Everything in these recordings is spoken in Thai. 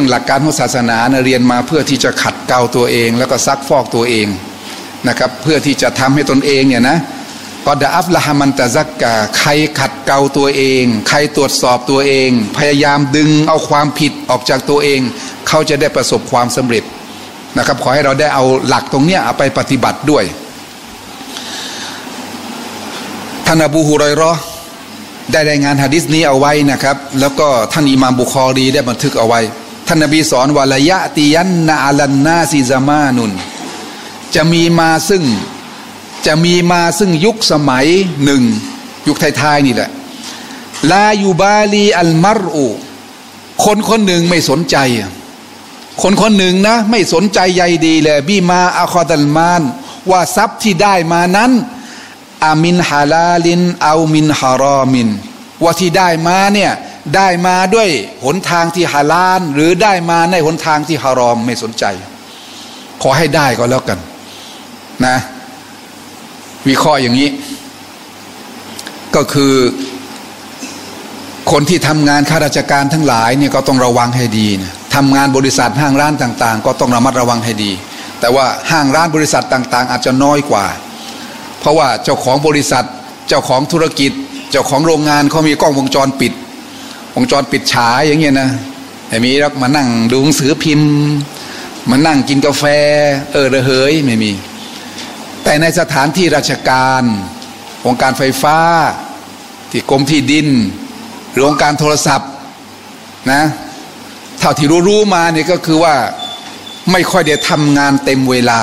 หลักการของศาสนาเรียนมาเพื่อที่จะขัดเกลาตัวเองแล้วก็ซักฟอกตัวเองนะครับเพื่อที่จะทำให้ตนเองเนี่ยนะกอดอัฟละฮามันตะซักกะใครขัดเกลาตัวเองใครตรวจสอบตัวเองพยายามดึงเอาความผิดออกจากตัวเองเขาจะได้ประสบความสำเร็จนะครับขอให้เราได้เอาหลักตรงเนี้ยเอาไปปฏิบัติด้วยท่านอบูฮุรอยเราะห์ได้รายงานหะดีษนี้เอาไว้นะครับแล้วก็ท่านอิหม่ามบุคอรีได้บันทึกเอาไว้ท่านนบีสอนว่าละยะติยันนะอะลันนาซิซะมานุนจะมีมาซึ่งยุคสมัยหนึ่งยุคท้ายๆนี่แหละลายูบาลีอัลมัรอูคนหนึ่งไม่สนใจคนหนึ่งนะไม่สนใจใยดีเลยบีมาอัคอดัลมานว่าทรัพย์ที่ได้มานั้นอามินฮาลาลินเอามินฮารอมินว่าที่ได้มาเนี่ยได้มาด้วยหนทางที่ฮาลาลหรือได้มาในหนทางที่ฮารอมไม่สนใจขอให้ได้ก็แล้วกันนะวิเคราะห์อย่างนี้ก็คือคนที่ทำงานข้าราชการทั้งหลายเนี่ยก็ต้องระวังให้ดีนะทำงานบริษัทห้างร้านต่างๆก็ต้องระมัดระวังให้ดีแต่ว่าห้างร้านบริษัทต่างๆอาจจะน้อยกว่าเพราะว่าเจ้าของบริษัทเจ้าของธุรกิจเจ้าของโรงงานเขามีกล้องวงจรปิดฉายอย่างเงี้ยนะแต่มีแล้วมานั่งดูหนังสือพิมพ์มานั่งกินกาแฟระเหยไม่มีแต่ในสถานที่ราชการองค์การไฟฟ้าที่กรมที่ดินหรือองค์การโทรศัพท์นะเท่าที่รู้มาเนี่ยก็คือว่าไม่ค่อยได้ทำงานเต็มเวลา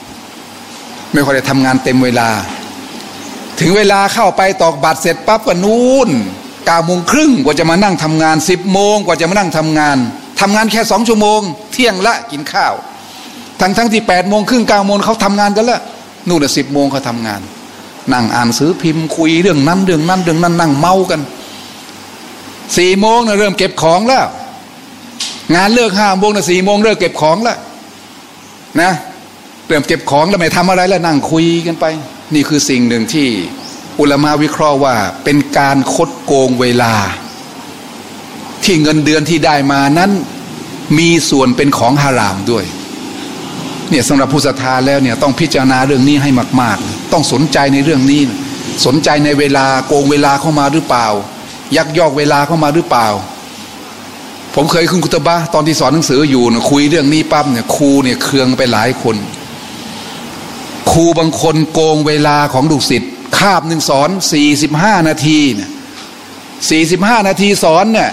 ถึงเวลาเข้าไปตอกบัตรเสร็จปั๊บก็นู่น9:30กว่าจะมานั่งทำงาน10 โมงกว่าจะมานั่งทำงานแค่2 ชั่วโมงเที่ยงละกินข้าวทั้งที่8:30 9 โมงเขาทำงานกันแล้วนู่น10 โมงเขาทำงานนั่งอ่านหนังสือพิมพ์คุยเรื่องนั้นนั่งเมากัน4 โมงนะเริ่มเก็บของแล้วงานเลิก5 โมงนะ4 โมงเริ่มเก็บของแล้วนะเริ่มเก็บของแล้วไม่ทำอะไรแล้วนั่งคุยกันไปนี่คือสิ่งหนึ่งที่อุลามะวิเคราะห์ว่าเป็นการคดโกงเวลาที่เงินเดือนที่ได้มานั้นมีส่วนเป็นของฮารามด้วยเนี่ยสำหรับผู้ศรัทธาแล้วเนี่ยต้องพิจารณาเรื่องนี้ให้มากๆต้องสนใจในเรื่องนี้สนใจในเวลาโกงเวลาเข้ามาหรือเปล่ายักยอกเวลาเข้ามาหรือเปล่าผมเคยขึ้นคุตบะห์ตอนที่สอนหนังสืออยู่นะคุยเรื่องนี้ปั๊บเนี่ยครูเนี่ยเคืองไปหลายคนครูบางคนโกงเวลาของลูกศิษย์คาบหนึ่งสอน45 นาทีเนี่ย45 นาทีสอนเนี่ย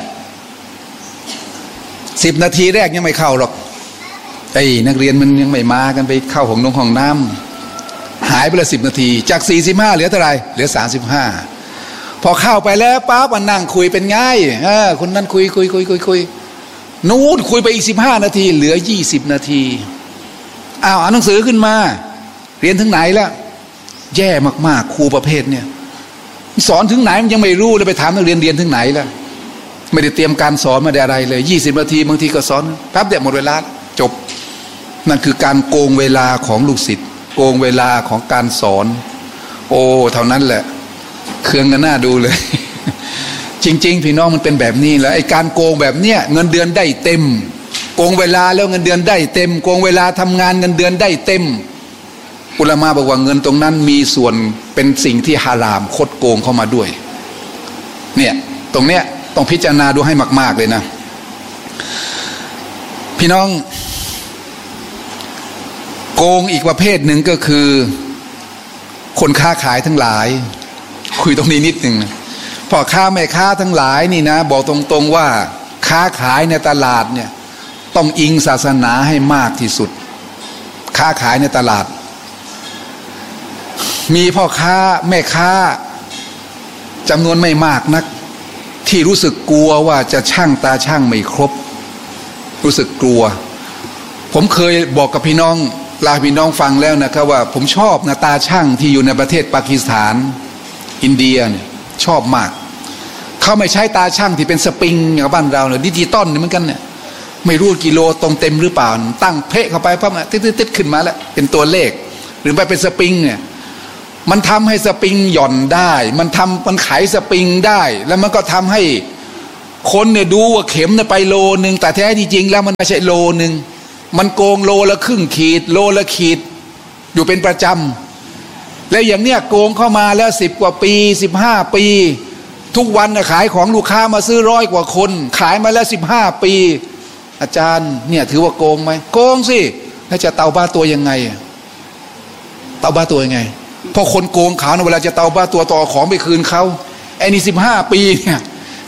10 นาทีแรกยังไม่เข้าหรอกนักเรียนมันยังไม่มากันไปเข้าห้องน้ำหายไปละ10 นาทีจาก45เหลือเท่าไหร่เหลือ35พอเข้าไปแล้วปั๊บมันนั่งคุยเป็นไงคนนั้นคุยนู้นคุยไปอีก15 นาทีเหลือ20 นาทีอ่านหนังสือขึ้นมาเรียนถึงไหนแล้วแย่มากๆครูประเภทเนี่ยสอนถึงไหนมันยังไม่รู้เลยไปถามนักเรียนถึงไหนแล้วไม่ได้เตรียมการสอนไม่ได้อะไรเลย20 นาทีบางทีก็สอนแป๊บเดียวหมดเวลาจบนั่นคือการโกงเวลาของลูกศิษย์โกงเวลาของการสอนเท่านั้นแหละเครื่องกันหน้าดูเลย จริงๆพี่น้องมันเป็นแบบนี้แหละไอ้การโกงแบบเนี้ยเงินเดือนได้เต็มโกงเวลาแล้วเงินเดือนได้เต็มโกงเวลาทำงานเงินเดือนได้เต็มอุลามะบอกว่าเงินตรงนั้นมีส่วนเป็นสิ่งที่ฮารามคดโกงเข้ามาด้วยเนี่ยตรงเนี้ยต้องพิจารณาดูให้มากๆเลยนะพี่น้องโกงอีกประเภทหนึ่งก็คือคนค้าขายทั้งหลายคุยตรงนี้นิดหนึ่งพ่อค้าแม่ค้าทั้งหลายนี่นะบอกตรงๆว่าค้าขายในตลาดเนี่ยต้องอิงศาสนาให้มากที่สุดค้าขายในตลาดมีพ่อค้าแม่ค้าจำนวนไม่มากนักที่รู้สึกกลัวว่าจะช่างตาช่างไม่ครบรู้สึกกลัวผมเคยบอกกับพี่น้องลาพี่น้องฟังแล้วนะครับว่าผมชอบนะตาช่างที่อยู่ในประเทศปากีสถานอินเดียเนี่ยชอบมากเขาไม่ใช้ตาช่างที่เป็นสปริงอย่างบ้านเราเนี่ยดิจิตอลเหมือนกันเนี่ยไม่รู้กิโลตรงเต็มหรือเปล่าตั้งเพะเข้าไปปั๊บติดขึ้นมาแล้วเป็นตัวเลขหรือไปเป็นสปริงเนี่ยมันทำให้สปริงหย่อนได้มันไขสปริงได้แล้วมันก็ทำให้คนเนี่ยดูว่าเข็มเนี่ยไปโลนึงแต่แท้ที่จริงแล้วมันไม่ใช่โลนึงมันโกงโลละครึ่งขีดโลละขีดอยู่เป็นประจำแล้วอย่างเนี้ยโกงเข้ามาแล้ว10 กว่าปี15 ปีทุกวันขายของลูกค้ามาซื้อ100 กว่าคนขายมาแล้ว15 ปีอาจารย์เนี่ยถือว่าโกงไหมโกงสิแล้วจะเตาบ้าตัวยังไงเตาบ้าตัวยังไงพอคนโกงเขาเวลาจะเตาบ้าตัวต่อของไปคืนเขาไอ้นี่15 ปีเนี่ย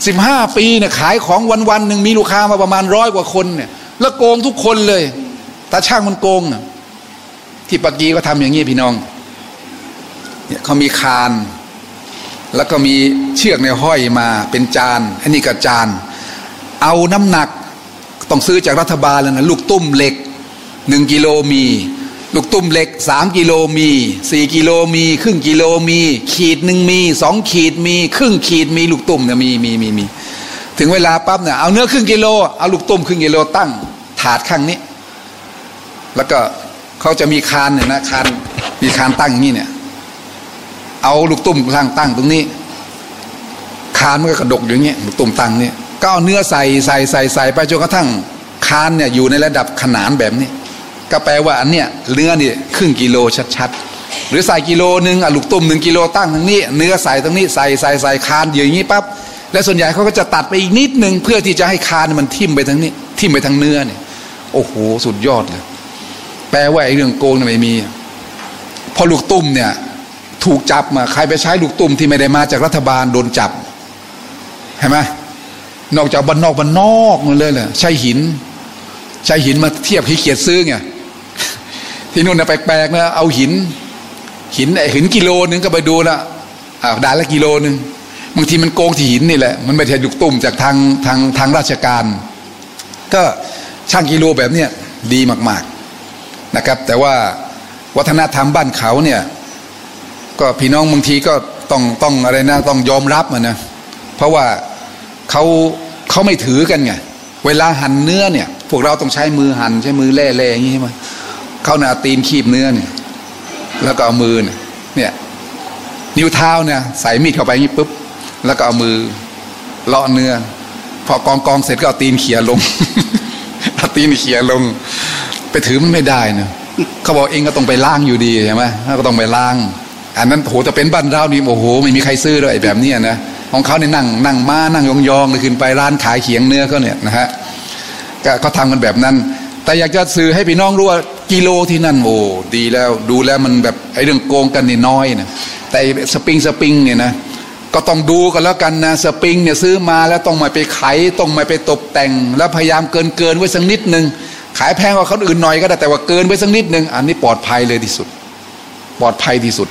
15 ปีเนี่ยขายของวันๆหนึ่งมีลูกค้ามาประมาณ100 กว่าคนเนี่ยแล้วโกงทุกคนเลยตาช่างมันโกงที่ปากีก็ทำอย่างนี้พี่น้องเนี่ยเขามีคานแล้วก็มีเชือกในห้อยมาเป็นจานอันนี้ก็จานเอาน้ำหนักต้องซื้อจากรัฐบาลแล้วนะลูกตุ้มเหล็ก1 กิโลมีลูกตุ้มเหล็ก3 กิโลมี4 กิโลมีครึ่งกิโลมีขีดหนึ่งมี2 ขีดมีครึ่งขีดมีลูกตุ้มเนี่ยมีถึงเวลาปั๊บเนี่ยเอาเนื้อครึ่งกิโลเอาลูกตุ้มครึ่งกิโลตั้งถาดข้างนี้แล้วก็เขาจะมีคานเนี่ยนะคานมีคานตั้งนี่เนี่ยเอาลูกตุ้มข้างตั้งตรงนี้คานมันก็กระดกอย่างเงี้ยลูกตุ้มตั้งเนี่ยก็เอาเนื้อใส่ไปจนกระทั่งคานเนี่ยอยู่ในระดับขนานแบบนี้ก็แปลว่าอันเนี้ยเนื้อนี่ครึ่งกิโลชัดๆหรือใส่กิโลนึงลูกตุ้ม1 กิโลตั้งตรงนี้เนื้อใส่ตรงนี้ใส่คานอย่างนี้ปั๊บและส่วนใหญ่เขาก็จะตัดไปอีกนิดนึงเพื่อที่จะให้คานมันทิ่มไปทางนี้ทิ่มไปทางเนื้อเนี่ยโอ้โหสุดยอดเลยแปลว่าไอ้เรื่องโกงเนี่ยไม่มีพอลูกตุ้มเนี่ยถูกจับมาใครไปใช้ลูกตุ้มที่ไม่ได้มาจากรัฐบาลโดนจับเห็นไหมนอกจากบ้านนอกมันเลยใช้หินมาเทียบขี้เกียจซื้อไงที่นู่นน่ะแปลกๆนะเอาหินกิโลนึงก็ไปดูนะด่านละกิโลนึงบางทีมันโกงที่หินนี่แหละมันไม่ใช่ลูกตุ้มจากทางราชการก็ช่างกิโลแบบเนี้ยดีมากๆนะครับแต่ว่าวัฒนธรรมบ้านเขาเนี่ยก็พี่น้องบางทีก็ต้องอะไรนะต้องยอมรับมันนะเพราะว่าเขาไม่ถือกันไงเวลาหั่นเนื้อเนี่ยพวกเราต้องใช้มือหั่นใช้มือแล่อย่างนี้ใช่ไหมเขาหน้าตีนคีบเนื้อเนี่ยแล้วก็เอามือเนี่ยนิ้วเท้าเนี่ยใส่มีดเข้าไปอย่างนี้ปุ๊บแล้วก็เอามือเลาะเนื้อพอกองเสร็จก็เอาตีนเขี่ยลง เอาตีนเขี่ยลงไปถือมันไม่ได้นะเขาบอกเองก็ต้องไปล้างอยู่ดีใช่ไหมก็ต้องไปล้างอันนั้นโหแต่เป็นบ้านเรานี่โอ้โหไม่มีใครซื้อเลยแบบนี้นะของเขาเนี่ยนั่งม้านั่งยองๆเลยขึ้นไปร้านขายเขียงเนื้อเขาเนี่ยนะฮะก็เขาทำกันแบบนั้นแต่อยากจะสื่อให้พี่น้องรู้ว่ากิโลที่นั่นโอ้ดีแล้วดูแล้วมันแบบไอ้เรื่องโกงกันนี่น้อยนะแต่สปริงเนี่ยนะก็ต้องดูกันแล้วกันนะสปริงเนี่ยซื้อมาแล้วต้องมาไปไขต้องมาไปตกแต่งแล้วพยายามเกินไว้สักนิดนึงขายแพงกว่าคนอื่นหน่อยก็ได้แต่ว่าเกินไว้สักนิดนึงอันนี้ปลอดภัยเลยที่สุดปลอดภัยที่สุด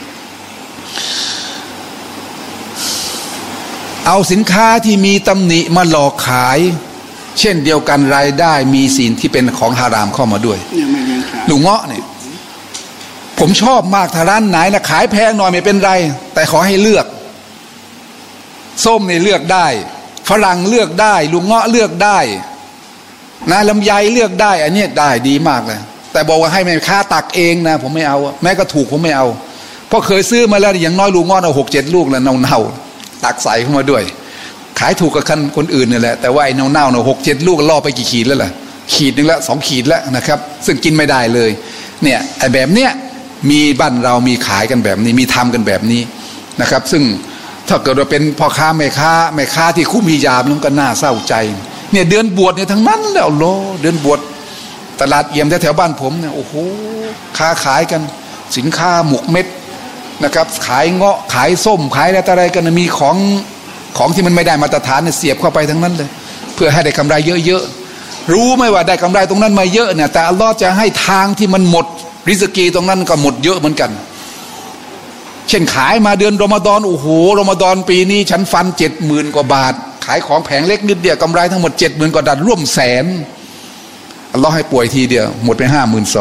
เอาสินค้าที่มีตำหนิมาหลอกขายเช่นเดียวกันรายได้มีสิ่งที่เป็นของฮารามเข้ามาด้วยลูกเงาะเนี่ยผมชอบมากถ้าร้านไหนนะขายแพงหน่อยไม่เป็นไรแต่ขอให้เลือกส้มเนี่ยเลือกได้ฝรั่งเลือกได้ลูกเงาะเลือกได้นะลำไยเลือกได้อันนี้ได้ดีมากเลยแต่บอกว่าให้แม่ค้าตักเองนะผมไม่เอาแม้ก็ถูกผมไม่เอาเพราะเคยซื้อมาแล้วอย่างน้อยลูกเงาะเอา6-7 ลูกแล้วเน่าตักใส่เข้ามาด้วยขายถูกกับคนอื่นนี่แหละแต่ว่าไอ้เน่าๆ6-7 ลูกล่อไปกี่ขีดแล้วล่ะขีดนึงละ2 ขีดแล้วนะครับซึ่งกินไม่ได้เลยเนี่ยไอ้แบบเนี้ยมีบ้านเรามีขายกันแบบนี้มีทำกันแบบนี้นะครับซึ่งถ้าเกิดว่าเป็นพ่อค้าแม่ค้าที่คุ้มฮิญาบมันก็น่าเศร้าใจเนี่ยเดือนบวชเนี่ยทั้งนั้นแล้วโลเดือนบวชตลาดเอี่ยมแถวบ้านผมเนี่ยโอ้โหค้าขายกันสินค้าหมกเม็ดนะครับขายเงาะขายส้มขายอะไรกันมีของที่มันไม่ได้มาตรฐานเนี่ยเสียบเข้าไปทั้งนั้นเลยเพื่อให้ได้กำไรเยอะๆรู้ไหมว่าได้กำไรตรงนั้นมาเยอะเนี่ยแต่อัลลอฮ์จะให้ทางที่มันหมดริสกีตรงนั้นก็หมดเยอะเหมือนกันเช่นขายมาเดือนรอมฎอนโอ้โหรอมฎอนปีนี้ฉันฟัน70,000 กว่าบาทขายของแผงเล็กนิดเดียวกำไรทั้งหมด70,000 กว่าบาทร่วม100,000อัลลอฮ์ให้ป่วยทีเดียวหมดไป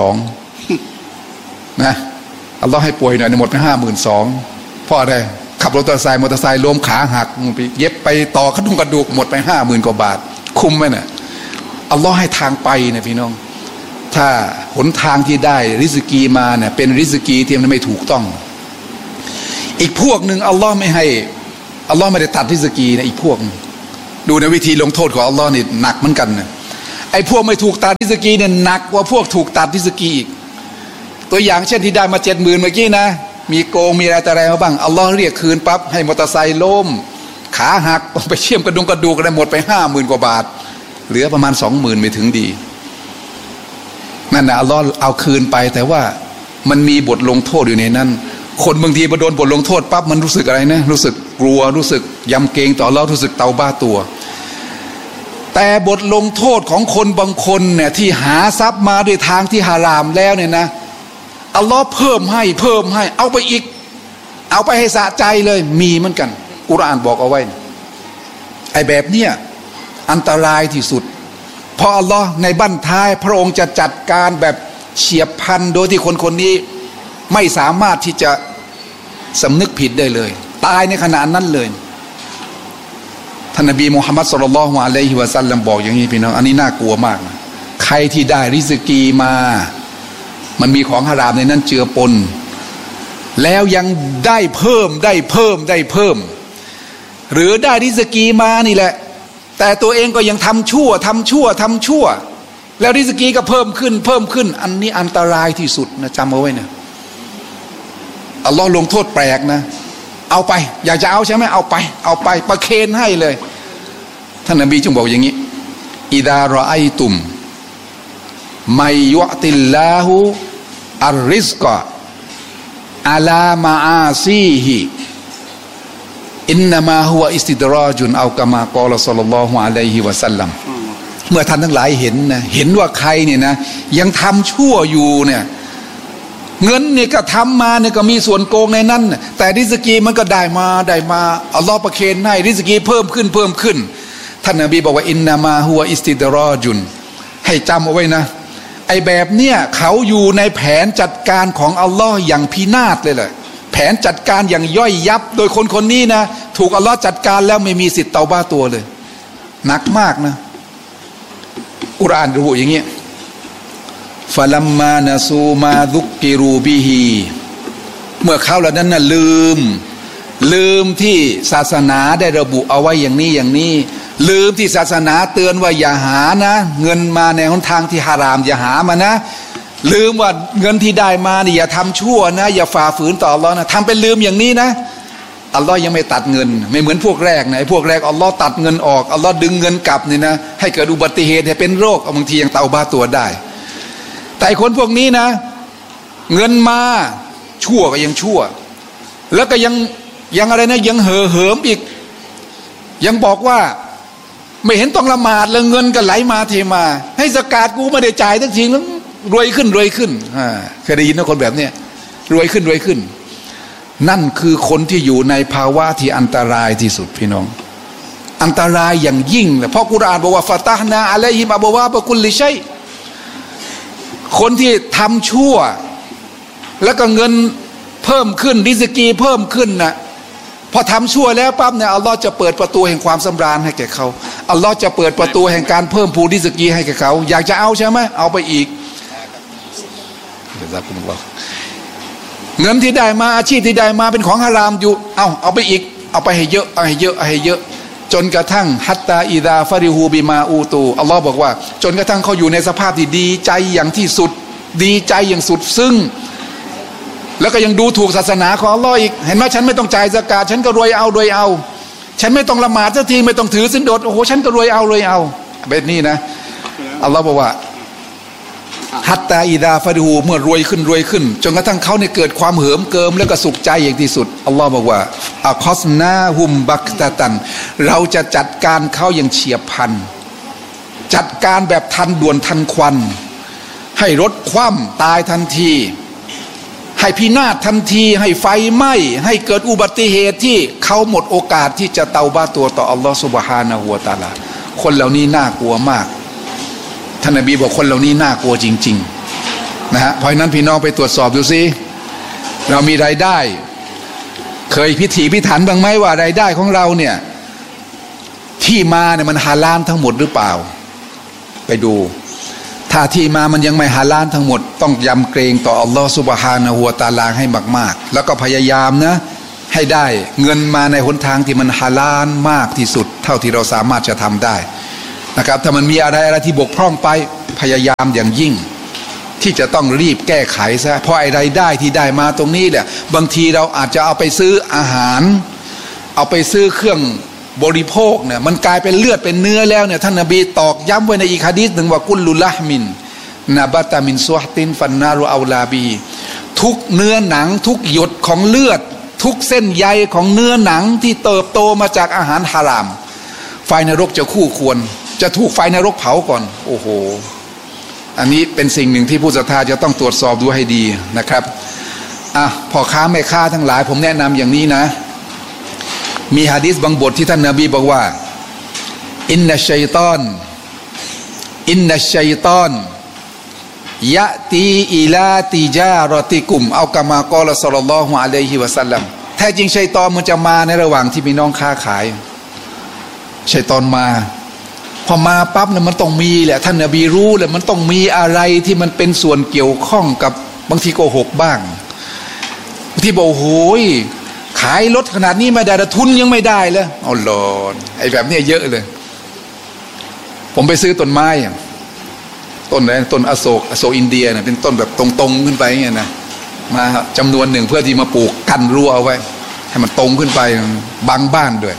52,000นะอัลลอฮ์ให้ป่วยหน่อยหมดไป52,000เพราะอะไรขับมอเตอร์ไซค์ล้มขาหักไปเย็บไปต่อกระดูกหมดไป50,000 กว่าบาทคุ้มไหมเนี่ยอัลลอฮ์ให้ทางไปนะพี่น้องถ้าหนทางที่ได้ริสกีมาเนี่ยเป็นริสกีที่มันไม่ถูกต้องอีกพวกหนึ่งอัลลอฮ์ไม่ให้อัลลอฮ์ไม่ได้ตัดริสกีนะอีกพวกดูในวิธีลงโทษของอัลลอฮ์นี่หนักเหมือนกันนะไอ้พวกไม่ถูกตัดริสกีเนี่ยหนักกว่าพวกถูกตัดริสกีอีกตัวอย่างเช่นที่ได้มา70,000เมื่อกี้นะมีโกงมีอะไรมาบ้างอัลลอฮ์เรียกคืนปั๊บให้มอเตอร์ไซค์ล้มขาหักไปเชื่อมกระดูกอะไรหมดไป50,000 กว่าบาทเหลือประมาณ20,000ไม่ถึงดีนั่นนะอัลลอฮ์เอาคืนไปแต่ว่ามันมีบทลงโทษอยู่ในนั้นคนบางทีพอโดนบทลงโทษปั๊บมันรู้สึกอะไรนะรู้สึกกลัวรู้สึกยำเกรงต่ออัลลอฮ์รู้สึกเตาบ้าตัวแต่บทลงโทษของคนบางคนเนี่ยที่หาทรัพย์มาด้วยทางที่ฮารามแล้วเนี่ยนะอัลลอฮ์เพิ่มให้เอาไปอีกเอาไปให้สะใจเลยมีเหมือนกันกุรอานบอกเอาไว้ไอ้แบบเนี้ยอันตรายที่สุดเพราะอัลลอฮ์ในบั้นท้ายพระองค์จะจัดการแบบเฉียบพลันโดยที่คนนี้ไม่สามารถที่จะสำนึกผิดได้เลยตายในขณะนั้นเลยท่านนบีมุฮัมมัดศ็อลลัลลอฮุอะลัยฮิวะซัลลัมบอกอย่างนี้พี่น้องอันนี้น่ากลัวมากนะใครที่ได้ริสกีมามันมีของฮารามในนั้นเจือปนแล้วยังได้เพิ่มหรือได้ริสกีมานี่แหละแต่ตัวเองก็ยังทำชั่วแล้วริสกีก็เพิ่มขึ้นอันนี้อันตรายที่สุดนะจำเอาไว้นะอัลลอฮ์ลงโทษแปลกนะเอาไปอยากจะเอาใช่ไหมเอาไปประเคนให้เลยท่านนบีจึงบอกอย่างนี้อิดารอไอตุมไมยุติลลาหูอัรริสกะอาลามาอาซีฮิอินนามาฮุวะอิสติดราจุนเอากามากอลศ็อลลัลลอฮุอะลัยฮิวะซัลลัมเมื่อท่านทั้งหลายเห็นนะเห็นว่าใครเนี่ยนะยังทำชั่วอยู่เนี่ยเงินเนี่ยก็ทำมาเนี่ยก็มีส่วนโกงในนั้นแต่ริสกีมันก็ได้มาอัลลอฮ์ประเคนให้ริสกีเพิ่มขึ้นท่านนบีบอกว่าอินนามาฮุวะอิสติดราจุนให้จำเอาไว้นะไอ้แบบเนี้ยเขาอยู่ในแผนจัดการของอัลลอฮ์อย่างพินาศเลยแหละแผนจัดการอย่างย่อยยับโดยคนนี้นะถูกอัลลอฮ์จัดการแล้วไม่มีสิทธิ์เตาบ้าตัวเลยหนักมากนะกุรอานระบุอย่างเงี้ยฟะลัมมานะซูมาซุกกิรูบิฮีเมื่อเขาเหล่านั้นน่ะลืมที่ศาสนาได้ระบุเอาไว้อย่างนี้ลืมที่ศาสนาเตือนว่าอย่าหานะเงินมาในหนทางที่ฮารามอย่าหามานะลืมว่าเงินที่ได้มานี่อย่าทำชั่วนะอย่าฝ่าฝืนต่ออัลลอฮ์นะทำเป็นลืมอย่างนี้นะอัลลอฮ์ยังไม่ตัดเงินไม่เหมือนพวกแรกนะพวกแรกอัลลอฮ์ตัดเงินออกอัลลอฮ์ดึงเงินกลับนี่นะให้เกิดอุบัติเหตุให้เป็นโรคบางทียังเตาบ้าตัวได้แต่คนพวกนี้นะเงินมาชั่วก็ยังชั่วแล้วก็ยังอะไรนะยังเหิมอีกยังบอกว่าไม่เห็นต้องละหมาดเลยเงินก็ไหลมาเทมาให้ซะกาตกูไม่ได้จ่ายทั้งทีแล้วรวยขึ้นเคยได้ยินนะคนแบบเนี้ยรวยขึ้นนั่นคือคนที่อยู่ในภาวะที่อันตรายที่สุดพี่น้องอันตรายอย่างยิ่งเลยเพราะกุรอานบอกว่าฟาตาฮ์นาอะลัยฮิมอับวาบะกุลลิชัยคนที่ทำชั่วแล้วก็เงินเพิ่มขึ้นริสกีเพิ่มขึ้นนะพอทำชั่วแล้วปั๊บเนี่ยอัลลอฮ์จะเปิดประตูแห่งความสำราญให้แก่เขาอัลลอฮ์จะเปิดประตูแห่งการเพิ่มพูนริสกีให้แก่เขาอยากจะเอาใช่ไหมเอาไปอีกเงินที่ได้มาอาชีพที่ได้มาเป็นของฮารามอยู่เอาไปอีกเอาไปให้เยอะจนกระทั่งฮัตตาอิดาฟาริฮูบิมาอูตูอัลลอฮ์บอกว่าจนกระทั่งเขาอยู่ในสภาพที่ดีใจอย่างที่สุดดีใจอย่างสุดซึ่งแล้วก็ยังดูถูกศาสนาของอัลลอฮ์อีกเห็นไหมฉันไม่ต้องจ่ายซะกาตฉันก็รวยเอาฉันไม่ต้องละหมาดสักทีไม่ต้องถือศีลอดโอ้โหฉันก็รวยเอาแบบนี้นะอัลลอฮ์บอกว่าฮัตตาอิดาฟาริฮูเมื่อรวยขึ้นจนกระทั่งเขาเนี่ยเกิดความเหิมเกิมแล้วก็สุขใจอย่างที่สุดอัลลอฮ์บอกว่าอัคอสนาฮุมบักตะตันเราจะจัดการเขาอย่างเฉียบพลันจัดการแบบทันด่วนทันควันให้รถคว่ำตายทันทีให้พินาศทันทีให้ไฟไหม้ให้เกิดอุบัติเหตุที่เขาหมดโอกาสที่จะเตาบ้าตัวต่ออัลลอฮ์ซุบฮานะฮูวะตะอาลาคนเหล่านี้น่ากลัวมากท่านนบีบอกคนเหล่านี้น่ากลัวจริงๆนะฮะเพราะฉะนั้นพี่น้องไปตรวจสอบดูซิเรามีรายได้เคยพิถีพิถันบ้างไหมว่ารายได้ของเราเนี่ยที่มาเนี่ยมันฮาลาลทั้งหมดหรือเปล่าไปดูถ้าที่มามันยังไม่ฮาลาลทั้งหมดต้องยำเกรงต่ออัลลอฮฺซุบฮานะฮูวะตะอาลาให้มากๆแล้วก็พยายามนะให้ได้เงินมาในหนทางที่มันฮาลาลมากที่สุดเท่าที่เราสามารถจะทำได้นะครับถ้ามันมีอะไรที่บกพร่องไปพยายามอย่างยิ่งที่จะต้องรีบแก้ไขซะเพราะไอ้รายได้ที่ได้มาตรงนี้เนี่ยบางทีเราอาจจะเอาไปซื้ออาหารเอาไปซื้อเครื่องบริโภคเนี่ยมันกลายเป็นเลือดเป็นเนื้อแล้วเนี่ยท่านนบีตอกย้ำไว้ในอีกหะดีษหนึ่งว่ากุลลุละห์มินนาบะตามินซุฮตินฟันนารุเอาลาบีทุกเนื้อหนังทุกหยดของเลือดทุกเส้นใยของเนื้อหนังที่เติบโตมาจากอาหารฮารามไฟนรกจะคู่ควรจะถูกไฟนรกเผาก่อนโอ้โหอันนี้เป็นสิ่งหนึ่งที่ผู้ศรัทธาจะต้องตรวจสอบดูให้ดีนะครับพ่อค้าแม่ค้าทั้งหลายผมแนะนำอย่างนี้นะมีหะดีษบางบทที่ท่านนบีบอกว่าอินนัชชัยฏอนยะตีอิลาติจารติกุมเอากะมากอละศ็อลลัลลอฮุอะลัยฮิวะซัลลัมแท้จริงชัยฏอนมันจะมาในระหว่างที่พี่น้องค้าขายชัยฏอนมาพอมาปั๊บเนี่ยมันต้องมีแหละท่านนบีรู้แหละมันต้องมีอะไรที่มันเป็นส่วนเกี่ยวข้องกับบางทีโกหกบ้างบางทีบอกโอ้ยขายรถขนาดนี้ไม่ได้ทุนยังไม่ได้เลยเอาหลอนไอ้แบบนี้เยอะเลยผมไปซื้อต้นไม้ต้นอะไรต้นอโศกอินเดียเนี่ยเป็นต้นแบบตรงๆขึ้นไปเงี้ยนะมาจำนวนหนึ่งเพื่อที่มาปลูกกันรั้วเอาไว้ให้มันตรงขึ้นไปบังบ้านด้วย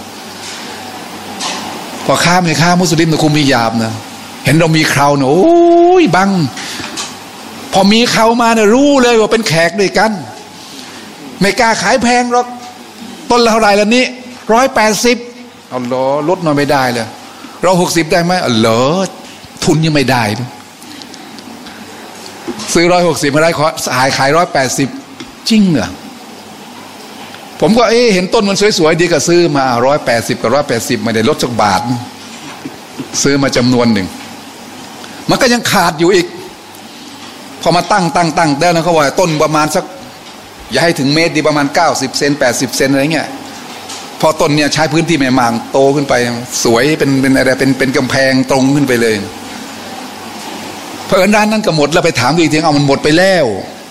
พอข้ามเนี่ยข้ามมุสลิมเนี่ยคุมมีหยาบนะเห็นเรามีเคราเนี่ยโอ้ยบังพอมีเขามาเนี่ยรู้เลยว่าเป็นแขกด้วยกันไม่กล้าขายแพงหรอกต้นละเท่าไหร่ละนี้180เอาล้อลดหน่อยไม่ได้เลย160ได้ไหมเหรอทุนยังไม่ได้ซื้อ160มาได้ขาย180จริงเหรอผมก็เห็นต้นมันสวยๆดีก็ซื้อมา180กับ180ไม่ได้ลดสักบาทซื้อมาจำนวนหนึ่งมันก็ยังขาดอยู่อีกพอมาตั้งได้แล้วเขาว่าต้นประมาณสักอย่าให้ถึงเมตรดีประมาณ90เซน80เซนอะไรเงี้ยพอต้นเนี่ยใช้พื้นที่ไม่มากโตขึ้นไปสวยเป็นอะไรเป็นกำแพงตรงขึ้นไปเลยเพราะเอิญร้านนั้นก็หมดแล้วไปถามดูอีกทีเอามันหมดไปแล้ว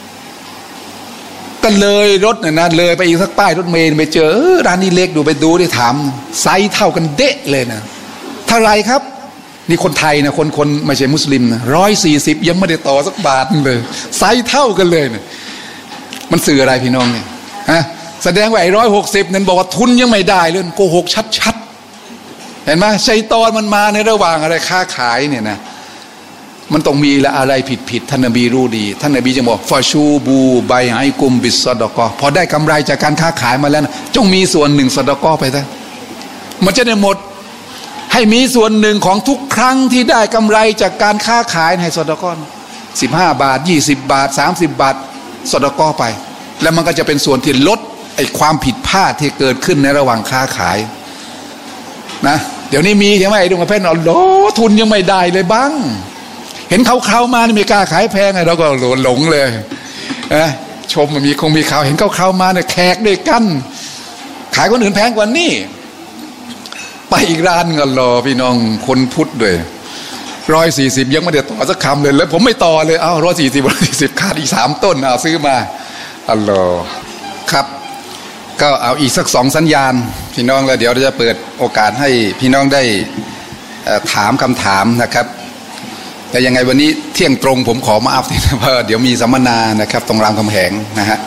ก็เลยรถเนี่ยนะเลยไปอีกสักป้ายรถเมล์ไปเจอร้านนี้เล็กดูไปดูได้ถามไซส์เท่ากันเดะเลยนะเท่าไรครับนี่คนไทยนะคนไม่ใช่มุสลิมนะ140ยังไม่ได้ต่อสักบาทเลยไซส์เท่ากันเลยนะมันสื่ออะไรพี่น้องเนี่ยฮะแสดงว่า160นั้นบอกว่าทุนยังไม่ได้เลยโกหกชัดๆเห็นไหมชัยฏอนมันมาในระหว่างอะไรค้าขายเนี่ยนะมันต้องมีละอะไรผิดท่านนบีรู้ดีท่านนบีจะบอกฟาชูบูไบไอกุมบิสซอดกอพอได้กำไรจากการค้าขายมาแล้วนะจงมีส่วนหนึ่งซอดกอไปซะมันจะได้หมดให้มีส่วนหนึ่งของทุกครั้งที่ได้กำไรจากการค้าขายให้ซอดกอ15 บาท20 บาท30 บาทซอดกอไปแล้วมันก็จะเป็นส่วนที่ลดไอ้ความผิดพลาดที่เกิดขึ้นในระหว่างค้าขายนะเดี๋ยวนี้มีใช่ไหมไอ้ดวงกระเพนโอ้ทุนยังไม่ได้เลยบ้างเห็นเขามาไม่กล้าขายแพงไงเราก็หลงเลยชมมันมีเขาเห็นเขามาเนี่ยแขกด้วยกันขายคนอื่นแพงกว่านี่ไปอีกร้านก็รอพี่น้องคนพุทธด้วย140ยังไม่ได้ต่อสักคำเลยแล้วผมไม่ต่อเลย140ขาดอีก3ต้นซื้อมาอัลลอฮ์ครับก็เอาอีกสัก2สัญญาณพี่น้องแล้วเดี๋ยวเราจะเปิดโอกาสให้พี่น้องได้ถามคำถามนะครับแต่ยังไงวันนี้เที่ยงตรงผมขอมาอัพทีนะเพราะเดี๋ยวมีสัมมนานะครับตรงรามคำแหงนะฮะ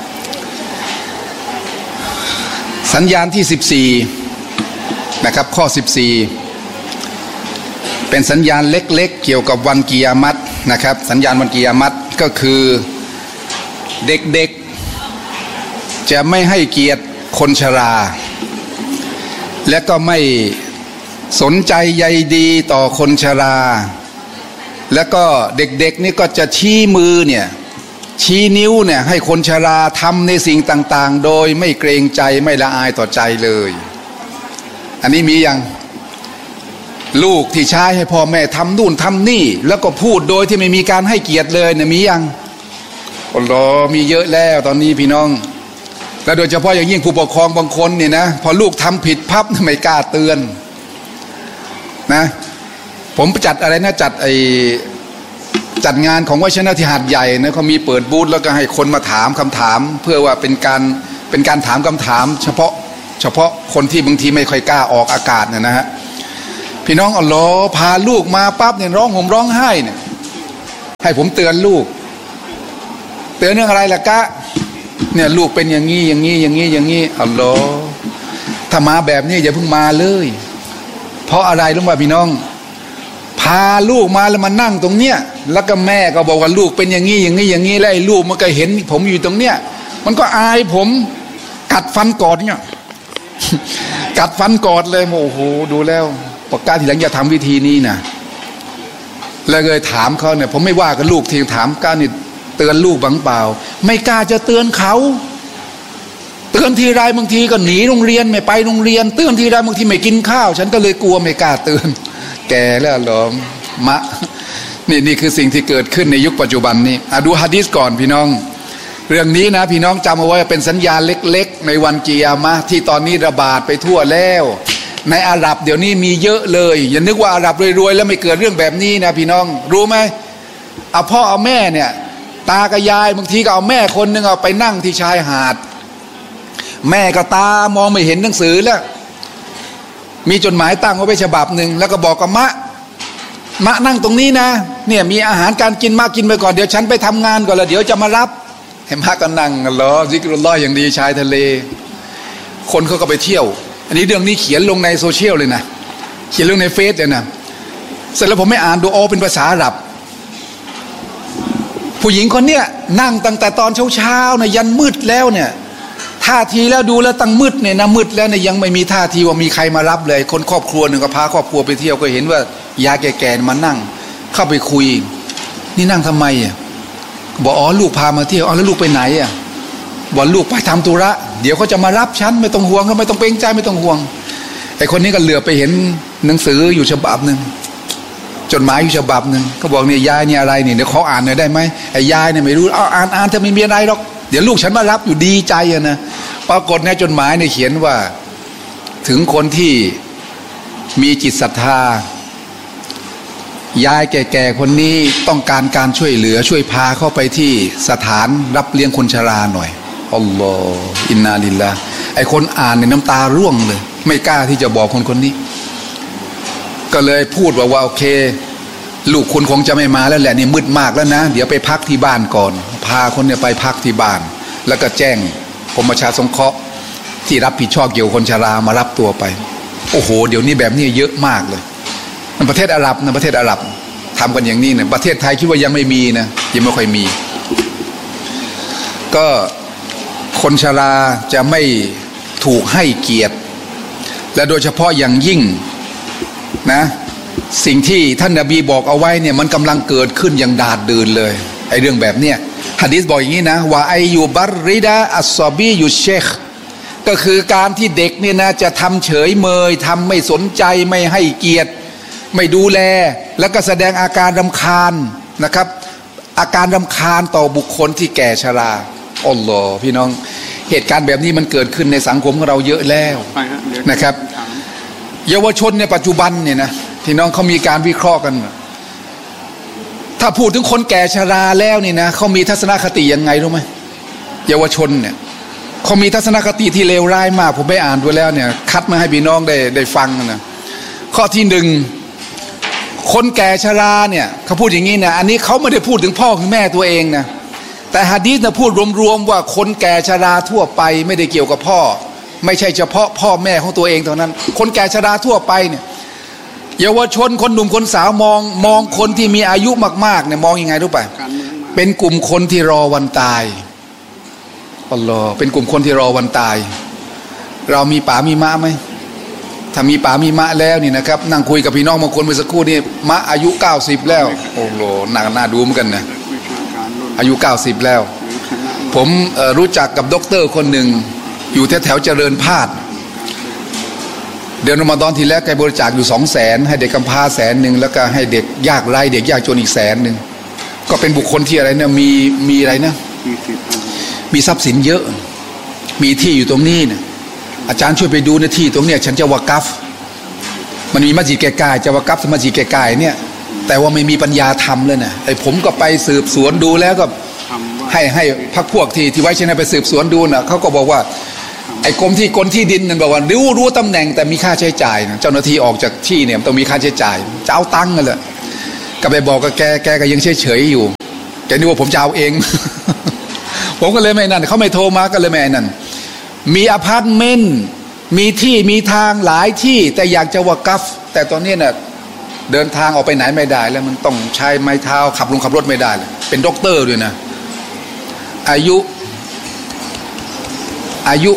สัญญาณที่14นะครับข้อ14เป็นสัญญาณเล็กๆเกี่ยวกับวันกิยามัตนะครับสัญญาณวันกิยามัตก็คือเด็กๆจะไม่ให้เกียรติคนชราและก็ไม่สนใจใยดีต่อคนชราแล้วก็เด็กๆนี่ก็จะชี้มือเนี่ยชี้นิ้วเนี่ยให้คนชราทำในสิ่งต่างๆโดยไม่เกรงใจไม่ละอายต่อใจเลยอันนี้มียังลูกที่ใช้ให้พ่อแม่ทำนู่นทำนี่แล้วก็พูดโดยที่ไม่มีการให้เกียรติเลยเนี่ยมียังโอ้โหมีเยอะแล้วตอนนี้พี่น้องและโดยเฉพาะอย่างยิ่งผู้ปกครองบางคนเนี่ยนะพอลูกทำผิดพับไม่กล้าเตือนนะผมจัดอะไรนะจัดงานของวัชนะที่หาดใหญ่นะเขามีเปิดบูธแล้วก็ให้คนมาถามคำถามเพื่อว่าเป็นการเป็นการถามคำถามเฉพาะคนที่บางทีไม่ค่อยกล้าออกอากาศนะฮะพี่น้องอัลลอฮ์พาลูกมาปั๊บเนี่ยร้องห่มร้องไห้เนี่ยให้ผมเตือนลูกเตือนเรื่องอะไรล่ะกะเนี่ยลูกเป็นอย่างนี้อย่างนี้อย่างนี้อย่างนี้อัลลอฮ์ถ้ามาแบบนี้อย่าเพิ่งมาเลยเพราะอะไรรู้ป่ะพี่น้องพาลูกมาแล้วมานั่งตรงเนี้ยแล้วก็แม่ก็บอกว่าลูกเป็นอย่างนี้อย่างนี้อย่างนี้แล้วไอ้ลูกมันก็เห็นผมอยู่ตรงเนี้ยมันก็อายผมกัดฟันกอดเนี่ยกัดฟันกอดเลยโอ้โหดูแล้วปากกาทีหลังอย่าทำวิธีนี้นะแล้วเลยถามเขาเนี่ยผมไม่ว่ากับลูกทีถามก้านี่เตือนลูกบังเปล่าไม่กล้าจะเตือนเขาเตือนทีไรบางทีก็หนีโรงเรียนไม่ไปโรงเรียนเตือนทีไรบางทีไม่กินข้าวฉันก็เลยกลัวไม่กล้าเตือนแก่แล้วหรอมะนี่คือสิ่งที่เกิดขึ้นในยุคปัจจุบันนี้ดูหะดีษก่อนพี่น้องเรื่องนี้นะพี่น้องจำเอาไว้เป็นสัญญาณเล็กๆในวันกิยามะห์ที่ตอนนี้ระบาดไปทั่วแล้วในอาหรับเดี๋ยวนี้มีเยอะเลยอย่านึกว่าอาหรับรวยๆแล้วไม่เกิดเรื่องแบบนี้นะพี่น้องรู้ไหมเอาพ่อเอาแม่เนี่ยตากับยายบางทีก็เอาแม่คนหนึ่งเอาไปนั่งที่ชายหาดแม่ก็ตามองไม่เห็นหนังสือแล้วมีจดหมายตั้งไว้ฉบับหนึ่งแล้วก็บอกกับมะนั่งตรงนี้นะเนี่ยมีอาหารการกินมะกินไปก่อนเดี๋ยวฉันไปทำงานก่อนแล้วเดี๋ยวจะมารับให้มะก็นั่งรอซิกรุลลอฮ์อย่างดีชายทะเลคนเขาก็ไปเที่ยวอันนี้เรื่องนี้เขียนลงในโซเชียลเลยนะเขียนลงในเฟซเลยนะเสร็จแล้วผมไม่อ่านดูเป็นภาษาอาหรับผู้หญิงคนเนี้ยนั่งตั้งแต่ตอนเช้าๆนะยันมืดแล้วเนี่ยท่าทีแล้วดูแล้วตั้งมืดเนี่ยนะมืดแล้วเนี่ยยังไม่มีท่าทีว่ามีใครมารับเลยคนครอบครัวหนึ่งก็พาครอบครัวไปเที่ยวก็เห็นว่ายายแก่ๆมานั่งเข้าไปคุยนี่นั่งทำไมอ่ะบอกลูกพามาเที่ยวแล้วลูกไปไหนอ่ะบอกลูกไปทำธุระเดี๋ยวเขาจะมารับฉันไม่ต้องห่วงก็ไม่ต้องเกรงใจไม่ต้องห่วงไอ้คนนี้ก็เหลือไปเห็นหนังสืออยู่ฉบับหนึ่งจดหมายอยู่ฉบับหนึ่งเขาบอกเนี่ยยายเนี่ยอะไรเนี่ยเดี๋ยวขออ่านหน่อยได้ไหมไอ้ยายเนี่ยไม่รู้อ่านเธอไม่มีอะไรหรอกเดี๋ยวลูกฉันมารับอยู่ดีใจอะนะปรากฏในจดหมายเนี่ยเขียนว่าถึงคนที่มีจิตศรัทธายายแก่ๆคนนี้ต้องการช่วยเหลือช่วยพาเข้าไปที่สถานรับเลี้ยงคนชราหน่อยอัลลอฮฺอินนาลิลลาห์ไอ้คนอ่านเนี่ยน้ำตาร่วงเลยไม่กล้าที่จะบอกคนนี้ก็เลยพูดว่าโอเคลูกคุณคงจะไม่มาแล้วแหละนี่มืดมากแล้วนะเดี๋ยวไปพักที่บ้านก่อนพาคนเนี่ยไปพักที่บ้านแล้วก็แจ้งกรมประชาสงเคราะห์ที่รับผิดชอบเกี่ยวกับคนชรามารับตัวไปโอ้โหเดี๋ยวนี้แบบนี้เยอะมากเลยในประเทศอาหรับนะประเทศอาหรับทำกันอย่างนี้เนี่ยประเทศไทยคิดว่ายังไม่มีนะยังไม่ค่อยมีก็คนชราจะไม่ถูกให้เกียรติและโดยเฉพาะอย่างยิ่งนะสิ่งที่ท่านนบีบอกเอาไว้เนี่ยมันกำลังเกิดขึ้นอย่างดาดดืนเลยไอ้เรื่องแบบเนี้ยหะดีษบอกอย่างนี้นะว่าไอยูบัรริดาอัสซอบียูเชคก็คือการที่เด็กเนี่ยนะจะทำเฉยเมยทำไม่สนใจไม่ให้เกียรติไม่ดูแลแล้วก็แสดงอาการรำคาญนะครับอาการรำคาญต่อบุคคลที่แก่ชราอัลลอฮ์พี่น้องเหตุการณ์แบบนี้มันเกิดขึ้นในสังคมของเราเยอะแล้วนะครับเยาวชนในปัจจุบันเนี่ยนะพี่น้องเขามีการวิเคราะห์กันถ้าพูดถึงคนแก่ชราแล้วนี่นะเขามีทัศนคติยังไงรู้ไหมเยาวชนเนี่ยเขามีทัศนคติที่เลวร้ายมากผมไปอ่านดูแล้วเนี่ยคัดมาให้พี่น้องได้ฟังนะข้อที่หนึ่งคนแก่ชราเนี่ยเขาพูดอย่างนี้นะอันนี้เขาไม่ได้พูดถึงพ่อถึงแม่ตัวเองนะแต่หะดีษนะพูดรวมๆว่าคนแก่ชราทั่วไปไม่ได้เกี่ยวกับพ่อไม่ใช่เฉพาะพ่อแม่ของตัวเองเท่านั้นคนแก่ชราทั่วไปเนี่ยเยาวชนคนหนุ่มคนสาวมองคนที่มีอายุมากๆเนี่ยมองยังไงรู้ป่ะเป็นกลุ่มคนที่รอวันตายอัลลอฮ์เป็นกลุ่มคนที่รอวันตายเรามีป๋ามีมะไหมถ้ามีป๋ามีมะแล้วนี่นะครับนั่งคุยกับพี่น้องบางคนเมื่อสักครู่นี่มะอายุ90แล้วโอ้โหน่าดูเหมือนกันนะอายุ90แล้วผมรู้จักกับด็อกเตอร์คนหนึ่งอยู่แถวเจริญพาดเดือนรอมฎอนที่แล้วแกบริจาคอยู่200,000ให้เด็กกำพร้า100,000แล้วก็ให้เด็กยากไร้เด็กยากจนอีก100,000ก็เป็นบุคคลที่อะไรนะมีอะไรนะมีทรัพย์สินเยอะมีที่อยู่ตรงนี้เนี่ยอาจารย์ช่วยไปดูนะที่ตรงเนี้ยฉันจะวากัฟมันมีมัสยิดแก่ๆจะวากัฟมัสยิดแก่ๆเนี่ยแต่ว่าไม่มีปัญญาทำเลยนะไอ้ผมก็ไปสืบสวนดูแล้วก็ให้พรรคพวกที่ไว้ใช้ในไปสืบสวนดูนะเขาก็บอกว่าไอ้กรมที่ดินนั่นบอกว่ารู้ตำแหน่งแต่มีค่าใช้จ่ายนะเจ้าหน้าที่ออกจากที่เนี่ยต้องมีค่าใช้จ่ายจะเอาตังค์กันเลยก็ไปบอกกับแกก็ยังเฉยอยู่แกนึกว่าผมจะเอาเอง ผมก็เลยไม่นั่นเขาไม่โทรมาก็เลยไม่นั่นมีอพาร์ตเมนต์มีที่มีทางหลายที่แต่อยากจะวากัฟแต่ตอนนี้เนี่ยเดินทางออกไปไหนไม่ได้แล้วมันต้องใช้ไม้เท้าขับรถไม่ได้เลยเป็นด็อกเตอร์ด้วยนะอายุ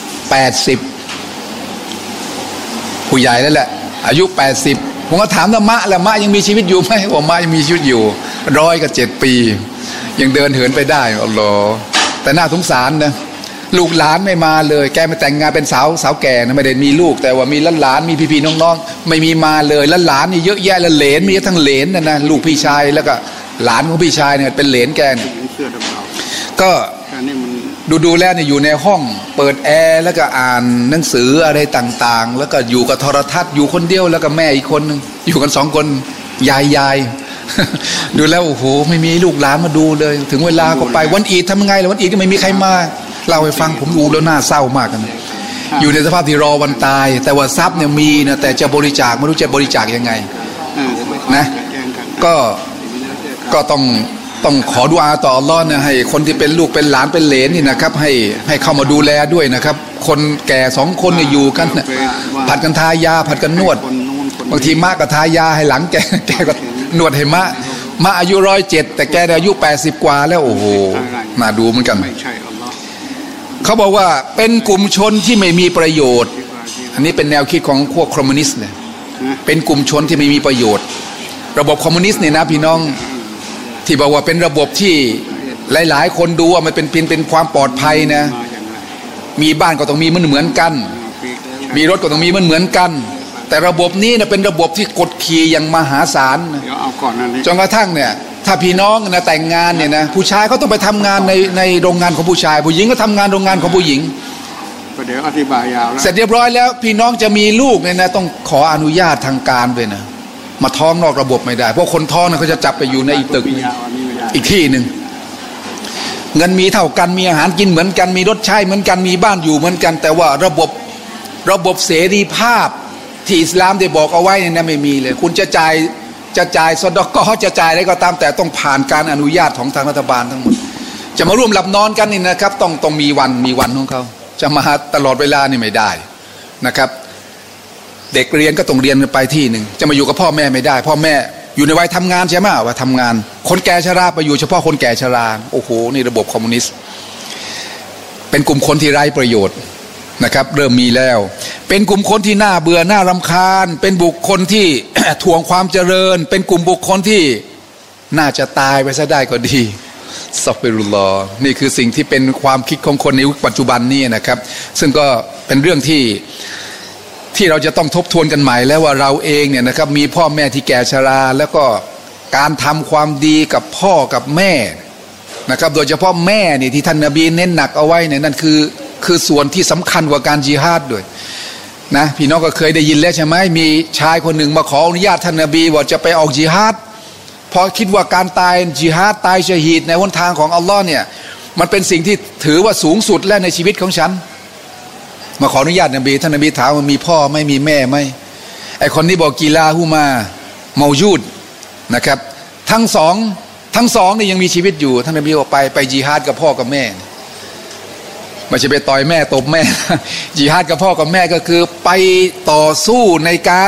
80ผู้ใหญ่แล้วแหละอายุ80ผมก็ถามว่ามะแล้วมะยังมีชีวิตอยู่ไหมว่ามะยังมีชีวิตอยู่107 ปียังเดินเหินไปได้อัลลอฮ์แต่น่าสงสารนะลูกหลานไม่มาเลยแกมาแต่งงานเป็นสาวแก่นะไม่ได้มีลูกแต่ว่ามีหลานมีพี่ๆน้องๆไม่มีมาเลยหลานนี่เยอะแยะแล้วเหลนมีทั้งเหลนนะลูกพี่ชายแล้วก็หลานของพี่ชายเนี่ยเป็นเหลนแกเนี่ยก็ดูแล้วเนี่ยอยู่ในห้องเปิดแอร์แล้วก็อ่านหนังสืออะไรต่างๆแล้วก็อยู่กับโทรทัศน์อยู่คนเดียวแล้วก็แม่อีกคนนึงอยู่กัน2 คนยายดูแล้วโอ้โหไม่มีลูกหลานมาดูเลยถึงเวลาก็ไปวันอีดทำยังไงล่ะวันอีดก็ไม่มีใครมาเล่าให้ฟังผมดูแล้วน่าเศร้ามากกันอยู่ในสภาพที่รอวันตายแต่ว่าทรัพย์เนี่ยมีนะแต่จะบริจาคไม่รู้จะบริจาคยังไงนะก็ต้องขอดุอาต่ออัลลอฮ์นะให้คนที่เป็นลูกเป็นหลานเป็นเหลนนี่นะครับให้เข้ามาดูแลด้วยนะครับคนแก่2 คนเนี่ยอยู่กันผัดกันทายาผัดกันนวดบางทีมะก็ทายาให้หลังแกก็นวดให้มะอายุ107แต่แกอายุ80 กว่าแล้วโอ้โหน่าดูเหมือนกันเขาบอกว่าเป็นกลุ่มชนที่ไม่มีประโยชน์อันนี้เป็นแนวคิดของพวกคอมมิวนิสต์เนี่ยเป็นกลุ่มชนที่ไม่มีประโยชน์ระบบคอมมิวนิสต์เนี่ยนะพี่น้องที่บอกว่าเป็นระบบที่หลายๆคนดูว่ามันเป็นความปลอดภัยนะมีบ้านก็ต้องมีเหมือนกันมีรถก็ต้องมีเหมือนกันแต่ระบบนี้เนี่ยเป็นระบบที่กดขี่อย่างมหาศาลจนกระทั่งเนี่ยถ้าพี่น้องนะแต่งงานเนี่ยนะผู้ชายเขาต้องไปทำงานในโรงงานของผู้ชายผู้หญิงก็ทำงานโรงงานของผู้หญิงเดี๋ยวอธิบายยาวแล้วเสร็จเรียบร้อยแล้วพี่น้องจะมีลูกเนี่ยนะต้องขออนุญาตทางการด้วยนะมาท้องนอกระบบไม่ได้เพราะคนท้องเนี่ยเขาจะจับไปอยู่ในอีกตึกอีกที่หนึ่งเงินมีเท่ากันมีอาหารกินเหมือนกันมีรถใช้เหมือนกันมีบ้านอยู่เหมือนกันแต่ว่าระบบเสรีภาพที่อิสลามได้บอกเอาไว้เนี่ยนะไม่มีเลยคุณจะจ่ายซอดก็จะจ่ายอะไรก็ตามแต่ต้องผ่านการอนุญาตของทางรัฐบาลทั้งหมดจะมาร่วมหลับนอนกันนี่นะครับต้องมีวันของเขาจะมาตลอดเวลานี่ไม่ได้นะครับเด็กเรียนก็ต้องเรียนไปที่หนึ่งจะมาอยู่กับพ่อแม่ไม่ได้พ่อแม่อยู่ในวัยทำงานใช่ไหมว่าทำงานคนแก่ชราไปอยู่เฉพาะคนแก่ชราโอ้โหนี่ระบบคอมมิวนิสต์เป็นกลุ่มคนที่ไร้ประโยชน์นะครับเริ่มมีแล้วเป็นกลุ่มคนที่น่าเบื่อน่ารำคาญเป็นบุคคลที่ ทวงความเจริญเป็นกลุ่มบุคคลที่น่าจะตายไปซะได้ก็ดีซับเบรุลลอฮ์นี่คือสิ่งที่เป็นความคิดของคนในยุคปัจจุบันนี้นะครับซึ่งก็เป็นเรื่องที่เราจะต้องทบทวนกันใหม่แล้วว่าเราเองเนี่ยนะครับมีพ่อแม่ที่แก่ชราแล้วก็การทำความดีกับพ่อกับแม่นะครับโดยเฉพาะแม่เนี่ยที่ท่านนบีเน้นหนักเอาไว้เนี่ยนั่นคือส่วนที่สำคัญกว่าการญิฮาดด้วยนะพี่น้องก็เคยได้ยินแล้วใช่ไหมมีชายคนหนึ่งมาขออนุญาตท่านนบีว่าจะไปออกญิฮาดเพราะคิดว่าการตายญิฮาดตายชะฮีดในหนทางของอัลลอฮ์เนี่ยมันเป็นสิ่งที่ถือว่าสูงสุดแล้วในชีวิตของฉันมาขออนุญาตนบีท่านนบีถามว่ามีพ่อไม่มีแม่ไหมไอคนนี้บอกกีลาฮูมาเมายูดนะครับทั้งสองนี่ยังมีชีวิตอยู่ท่านนบีบอกไปญิฮาดกับพ่อกับแม่ไม่ใช่ไปต่อยแม่ตบแม่ญิฮาดกับพ่อกับแม่ก็คือไปต่อสู้ใน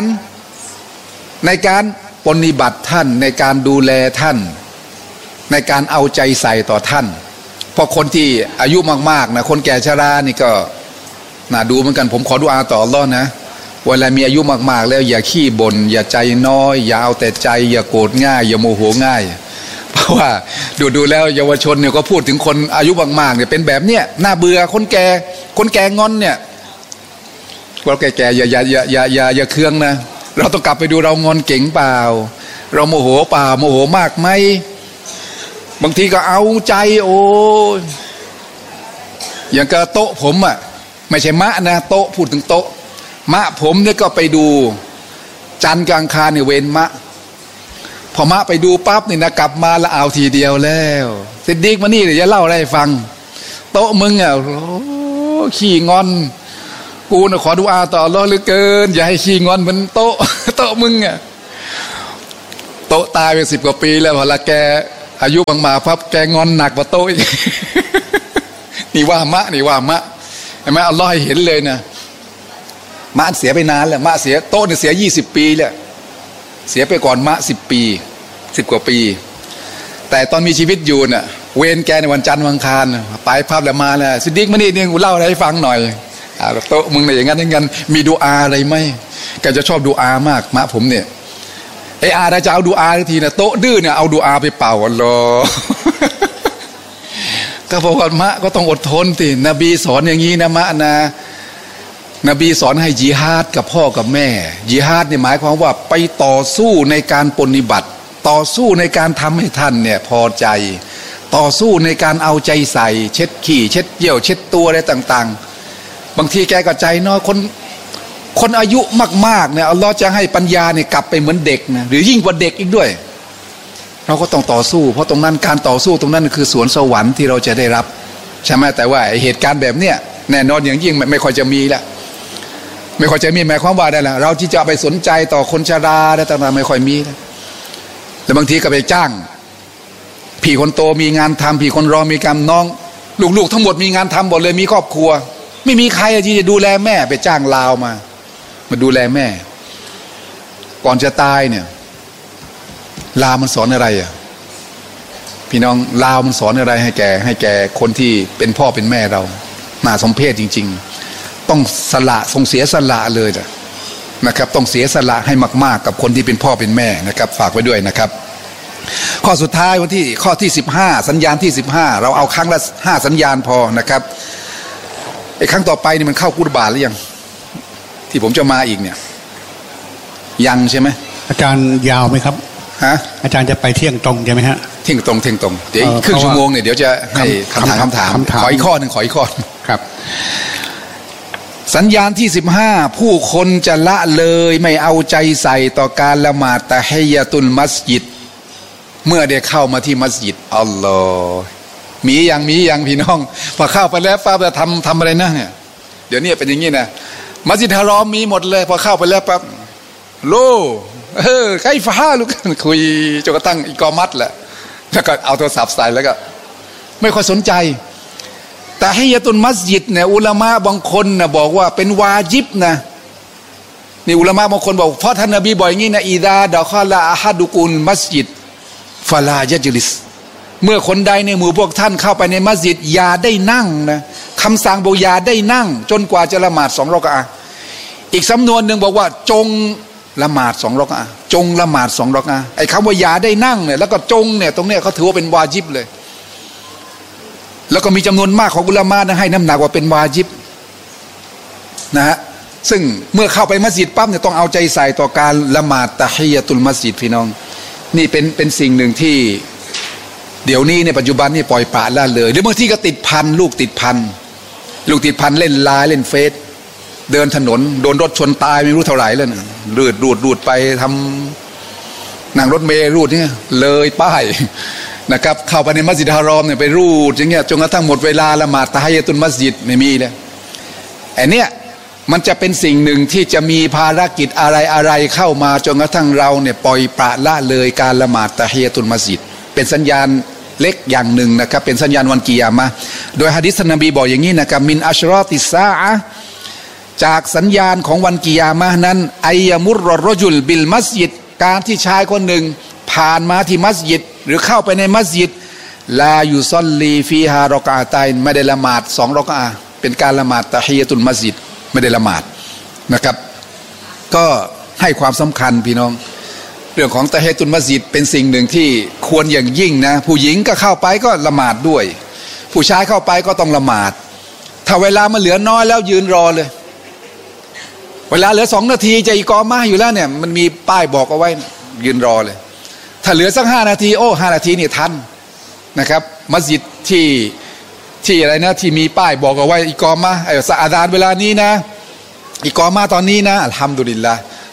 การปฏิบัติท่านในการดูแลท่านในการเอาใจใส่ต่อท่านเพราะคนที่อายุมากๆนะคนแก่ชรานี่ก็น่าดูเหมือนกันผมขอดุอาต่ออัลเลาะห์นะเวลามีอายุมากๆแล้วอย่าขี้บ่นอย่าใจน้อยอย่าเอาแต่ใจอย่าโกรธง่ายอย่าโมโหง่ายเพราะว่าดูแล้วเยาวชนเนี่ยก็พูดถึงคนอายุมากๆเนี่ยเป็นแบบเนี้ยน่าเบื่อคนแก่งอนเนี่ยเราแก่ๆอย่าเคืองนะเราต้องกลับไปดูเรางอนเก่งเปล่าเราโมโหเปล่าโมโหมากไหมบางทีก็เอาใจโอ้อย่างกระโต๊ะผมอ่ะไม่ใช่มะนะโต๊ะพูดถึงโต๊ะมะผมเนี่ยก็ไปดูจันทร์กลางคารเนี่ยเว้นมะพอมะไปดูปั๊บนี่นะกลับมาละเอาทีเดียวแล้วซิดดีกมานี่เดี๋ยวจะเล่าอะไรให้ฟังโต๊ะมึงอ่ะขี้งอนกูน่ะขอดุอาต่ออัลเลาะห์เหลือเกินอย่าให้ขี้งอนเหมือนโต๊ะมึงอ่ะโต๊ะตายไป10 กว่าปีแล้วพอละแกอายุบางมาพับแกงอนหนักกว่าโต๊ะอีก นี่ว่ามะเห็นไหมอัลเลาะห์ให้เห็นเลยนะมะเสียไปนานแล้วมะเสียโต๊ะเนี่ยเสีย20 ปีแล้วเสียไปก่อนมะ10 ปี10 กว่าปีแต่ตอนมีชีวิตอยู่น่ะเวรแกในวันจันทร์วันอังคารไปภาพแล้วมาแล้วซิดดิกมานี่เนี่ยกูเล่าอะไรให้ฟังหน่อยโต๊ะมึงเนี่ยอย่างนั้นมีดูอาอะไรไหมแกจะชอบดูอามากมะผมเนี่ยไอ้อาถ้าจะเอาดูอาทีนะโต๊ะดื้อเนี่ยเอาดูอาไปเป่าอัลลอฮ์ ก็บอกว่ามะก็ต้องอดทนสินบีสอนอย่างนี้นะมะนะนบีสอนให้ญิฮาดกับพ่อกับแม่ญิฮาดเนี่ยหมายความว่าไปต่อสู้ในการปฏิบัติต่อสู้ในการทำให้ท่านเนี่ยพอใจต่อสู้ในการเอาใจใส่เช็ดขี้เช็ดเยี่ยวเช็ดตัวอะไรต่างๆบางทีแกก็ใจน้อยคนอายุมากๆเนี่ยอัลลอฮ์จะให้ปัญญาเนี่ยกลับไปเหมือนเด็กนะหรือยิ่งกว่าเด็กอีกด้วยเราก็ต้องต่อสู้เพราะตรงนั้นการต่อสู้ตรงนั้นคือสวนสวรรค์ที่เราจะได้รับใช่ไหมแต่ว่าเหตุการณ์แบบเนี้ยแน่นอนอย่างยิ่งไม่ค่อยจะมีละไม่ค่อยจะมีหมายความว่าได้ละเราที่จะไปสนใจต่อคนชราได้ต่างๆไม่ค่อยมีแล้วบางทีก็ไปจ้างพี่คนโตมีงานทำพี่คนรองมีการน้องลูกๆทั้งหมดมีงานทำหมดเลยมีครอบครัวไม่มีใครที่จะดูแลแม่ไปจ้างลาวมาดูแลแม่ก่อนจะตายเนี่ยลาวมันสอนอะไรอ่ะพี่น้องลาวมันสอนอะไรให้แกคนที่เป็นพ่อเป็นแม่เราน่าสมเพชจริงๆต้องสละทรงเสียสละเลยนะครับต้องเสียสละให้มากๆกับคนที่เป็นพ่อเป็นแม่นะครับฝากไว้ด้วยนะครับข้อสุดท้ายข้อที่15สัญญาณที่15เราเอาครั้งละ5สัญญาณพอนะครับไอ้ครั้งต่อไปนี่มันเข้ากุรบาทหรือยังที่ผมจะมาอีกเนี่ยยังใช่ไหมอาจารย์ยาวไหมครับฮะอาจารย์จะไปเที่ยงตรงใช่ไหมฮะเที่ยงตรงเดี๋ยวครึ่งชั่วโมงเนี่ยเดี๋ยวจะให้คำถามขออีกข้อหนึ่งครับสัญญาณที่15ผู้คนจะละเลยไม่เอาใจใส่ต่อการละหมาดตะฮียะตุลมัสยิดเมื่อได้เข้ามาที่มัสยิดอัลลอฮ์มีอย่างพี่น้องพอเข้าไปแล้วปั๊บจะทำอะไรนะเนี่ยเดี๋ยวนี้เป็นอย่างนี้นะมัสยิดฮารอมมีหมดเลยพอเข้าไปแล้วปั๊บโลใครฟ้าลูกคุยจนกระทั่งอีกอมัดแหละแล้วก็เอาโทรศัพท์ใส่แล้วก็ไม่ค่อยสนใจแต่ฮียะตุลมัสยิดเนี่ยอุลามะบางคนนะบอกว่าเป็นวาญิบนะนี่อุลามะบางคนบอกเพราะท่านนบีบอกอย่างนี้นะอิดาดะคอละอะฮัดุกุลมัสยิดฟะลายะจลิสเมื่อคนใดในหมู่พวกท่านเข้าไปในมัสยิดอย่าได้นั่งนะคำสั่งบอกอย่าได้นั่งจนกว่าจะละหมาด2 รอกอะห์อีกสำนวนหนึ่งบอกว่าจงละหมาด2 รอกอะห์จงละหมาด2 รอกอะห์ไอ้คำว่าอย่าได้นั่งเนี่ยแล้วก็จงเนี่ยตรงเนี้ยเขาถือว่าเป็นวาญิบเลยแล้วก็มีจำนวนมากของอุลามะนะให้น้ำหนักว่าเป็นวาญิบนะฮะซึ่งเมื่อเข้าไปมัสยิดปั๊บเนี่ยต้องเอาใจใส่ต่อการละหมาดตะฮียะตุลมัสยิดพี่น้องนี่เป็นสิ่งหนึ่งที่เดี๋ยวนี้ในปัจจุบันนี่ปล่อยปละละเลยหรือบางทีก็ติดพันลูกติดพันเล่นไลน์เล่นเฟซเดินถนนโดนรถชนตายไม่รู้เท่าไหร่แล้วนะรูดไปทำนั่งรถเมล์รูดเนี่ยเลยป้ายนะครับเข้าไปในมัสยิดฮารอมเนี่ยไปรูดอย่างเงี้ยจนกระทั่งหมดเวลาละหมาดตะฮียะตุลมัสยิดไม่มีเลยไอ้เนี้ยมันจะเป็นสิ่งหนึ่งที่จะมีภารกิจอะไรเข้ามาจนกระทั่งเราเนี่ยปล่อยปละละเลยการละหมาดตะฮียะตุลมัสยิดเป็นสัญญาณเล็กอย่างหนึ่งนะครับเป็นสัญญาณวันกิยามะห์โดยหะดีษนบีบอกอย่างนี้นะครับมินอัชรอติสซาอะห์จากสัญญาณของวันกิยามะห์นั้นอัยยะมุรรอจุลบิลมัสยิดการที่ชายคนหนึ่งผ่านมาที่มัสยิดหรือเข้าไปในมัสยิดลายุซอลลีฟีฮารอกะอะตัยน์ไม่ได้ละหมาด2 รอกะอะห์เป็นการละหมาดตะฮียะตุลมัสยิดไม่ได้ละหมาดนะครับก็ให้ความสำคัญพี่น้องเรื่องของตะฮียะตุลมัสยิดเป็นสิ่งหนึ่งที่ควรอย่างยิ่งนะผู้หญิงก็เข้าไปก็ละหมาดด้วยผู้ชายเข้าไปก็ต้องละหมาดถ้าเวลามันเหลือน้อยแล้วยืนรอเลยเวลาเหลือ2 นาทีจะอิกอมะห์อยู่แล้วเนี่ยมันมีป้ายบอกเอาไว้ยืนรอเลยถ้าเหลือสัก5 นาที5 นาทีนี่ทันนะครับมัสยิดที่อะไรนะที่มีป้ายบอกเอาไว้อิกอมะห์อาซานเวลานี้นะอิกอมะห์ตอนนี้นะอัลฮัมดุลิลละห์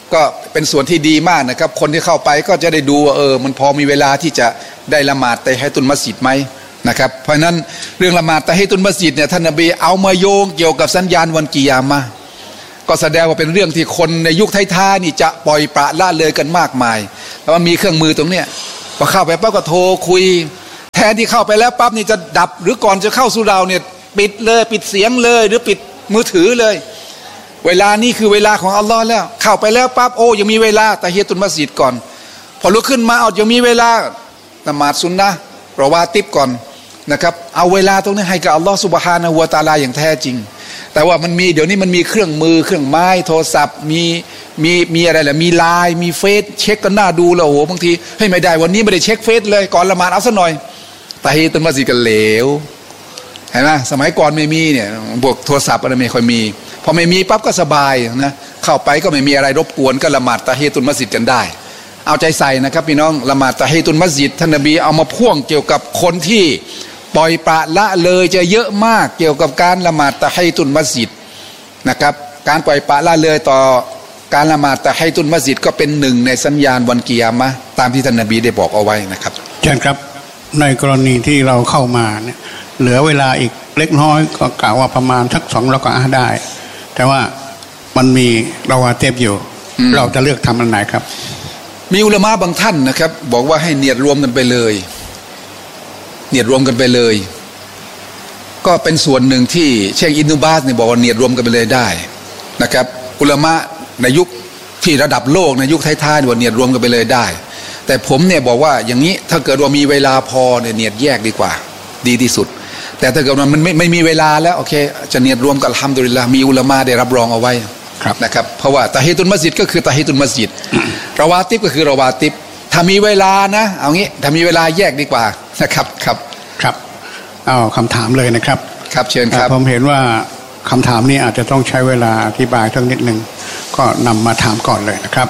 ก็เป็นส่วนที่ดีมากนะครับคนที่เข้าไปก็จะได้ดูว่ามันพอมีเวลาที่จะได้ละหมาดตะฮียะตุลมัสยิดไหมนะครับเพราะฉะนั้นเรื่องละหมาดตะฮียะตุลมัสยิดเนี่ยท่านนบีเอามาโยงเกี่ยวกับสัญญาณวันกิยามะห์ก็แสดงว่าเป็นเรื่องที่คนในยุคท้ายๆนี่จะปล่อยปละละเลยกันมากมายแล้วมันมีเครื่องมือตรงเนี้ยพอเข้าไปปั๊บก็โทรคุยแทนที่เข้าไปแล้วปั๊บนี่จะดับหรือก่อนจะเข้าสู่เราเนี่ยปิดเลยปิดเสียงเลยหรือปิดมือถือเลยเวลานี้คือเวลาของอัลลอฮ์แล้วเข้าไปแล้วปั๊บยังมีเวลาตะฮียะตุลมัสยิดก่อนพอลุกขึ้นมายังมีเวลาละหมาดซุนนะห์รอวาติบก่อนนะครับเอาเวลาตรงนี้ให้กับอัลลอฮ์ซุบฮานะฮูวะตะอาลาอย่างแท้จริงแต่ว่ามันมีเดี๋ยวนี้มันมีเครื่องมือเครื่องไม้โทรศัพท์มีอะไรแหละมีไลน์มีเฟซเช็คกันหน้าดูแล้วโอ้โหบางทีให้ไม่ได้วันนี้ไม่ได้เช็คเฟซเลยก่อนละหมาดเอาซะหน่อยตะฮียะตุลมัสยิดกันเหลวเห็นไหมสมัยก่อนไม่มีเนี่ยพวกโทรศัพท์อะไรไม่ค่อยมีพอไม่มีปั๊บก็สบายนะเข้าไปก็ไม่มีอะไรรบกวนก็ละหมาดตะฮียะตุลมัสยิดกันได้เอาใจใส่นะครับพี่น้องละหมาดตะฮียะตุลมัสยิดท่านนบีเอามาพ่วงเกี่ยวกับคนที่ปล่อยปละละเลยจะเยอะมากเกี่ยวกับการละหมาดตะฮียะตุลมัสยิดนะครับการปล่อยปละละเลยต่อการละหมาดตะฮียะตุลมัสยิดก็เป็นหนึ่งในสัญญาณวันกิยามะห์ตามที่ท่านนบีได้บอกเอาไว้นะครับอาจารย์ครับในกรณีที่เราเข้ามาเนี่ยเหลือเวลาอีกเล็กน้อยก็กล่าวว่าประมาณสัก2 รอกะอะห์ได้แต่ว่ามันมีราวาติบอยู่เราจะเลือกทำอันไหนครับมีอุลามะบางท่านนะครับบอกว่าให้เนียดรวมกันไปเลยเนียดรวมกันไปเลยก็เป็นส่วนหนึ่งที่เชคอิบนุบาสเนี่ยบอกว่าเนียดรวมกันไปเลยได้นะครับอุลามะในยุคที่ระดับโลกในยุคท้ายๆว่าเนียดรวมกันไปเลยได้แต่ผมเนี่ยบอกว่าอย่างนี้ถ้าเกิดว่ามีเวลาพอเนี่ยเนียดแยกดีกว่าดีที่สุดแต่ถ้าเกิดว่ามันไม่มีเวลาแล้วโอเคจะเนียดรวมกับอัลฮัมดุลิลละห์มีอุลามะได้รับรองเอาไว้นะครับเพราะว่าตะฮียะตุลมัสยิดก็คือตะฮียะตุลมัสยิดรอวาติบก็คือรอวาติบถ้ามีเวลานะเอางี้ถ้ามีเวลาแยกดีกว่านะครับครับเอาคำถามเลยนะครับครับเชิญครับผมเห็นว่าคำถามนี้อาจจะต้องใช้เวลาอธิบายสักนิดนึงก็นำมาถามก่อนเลยนะครับ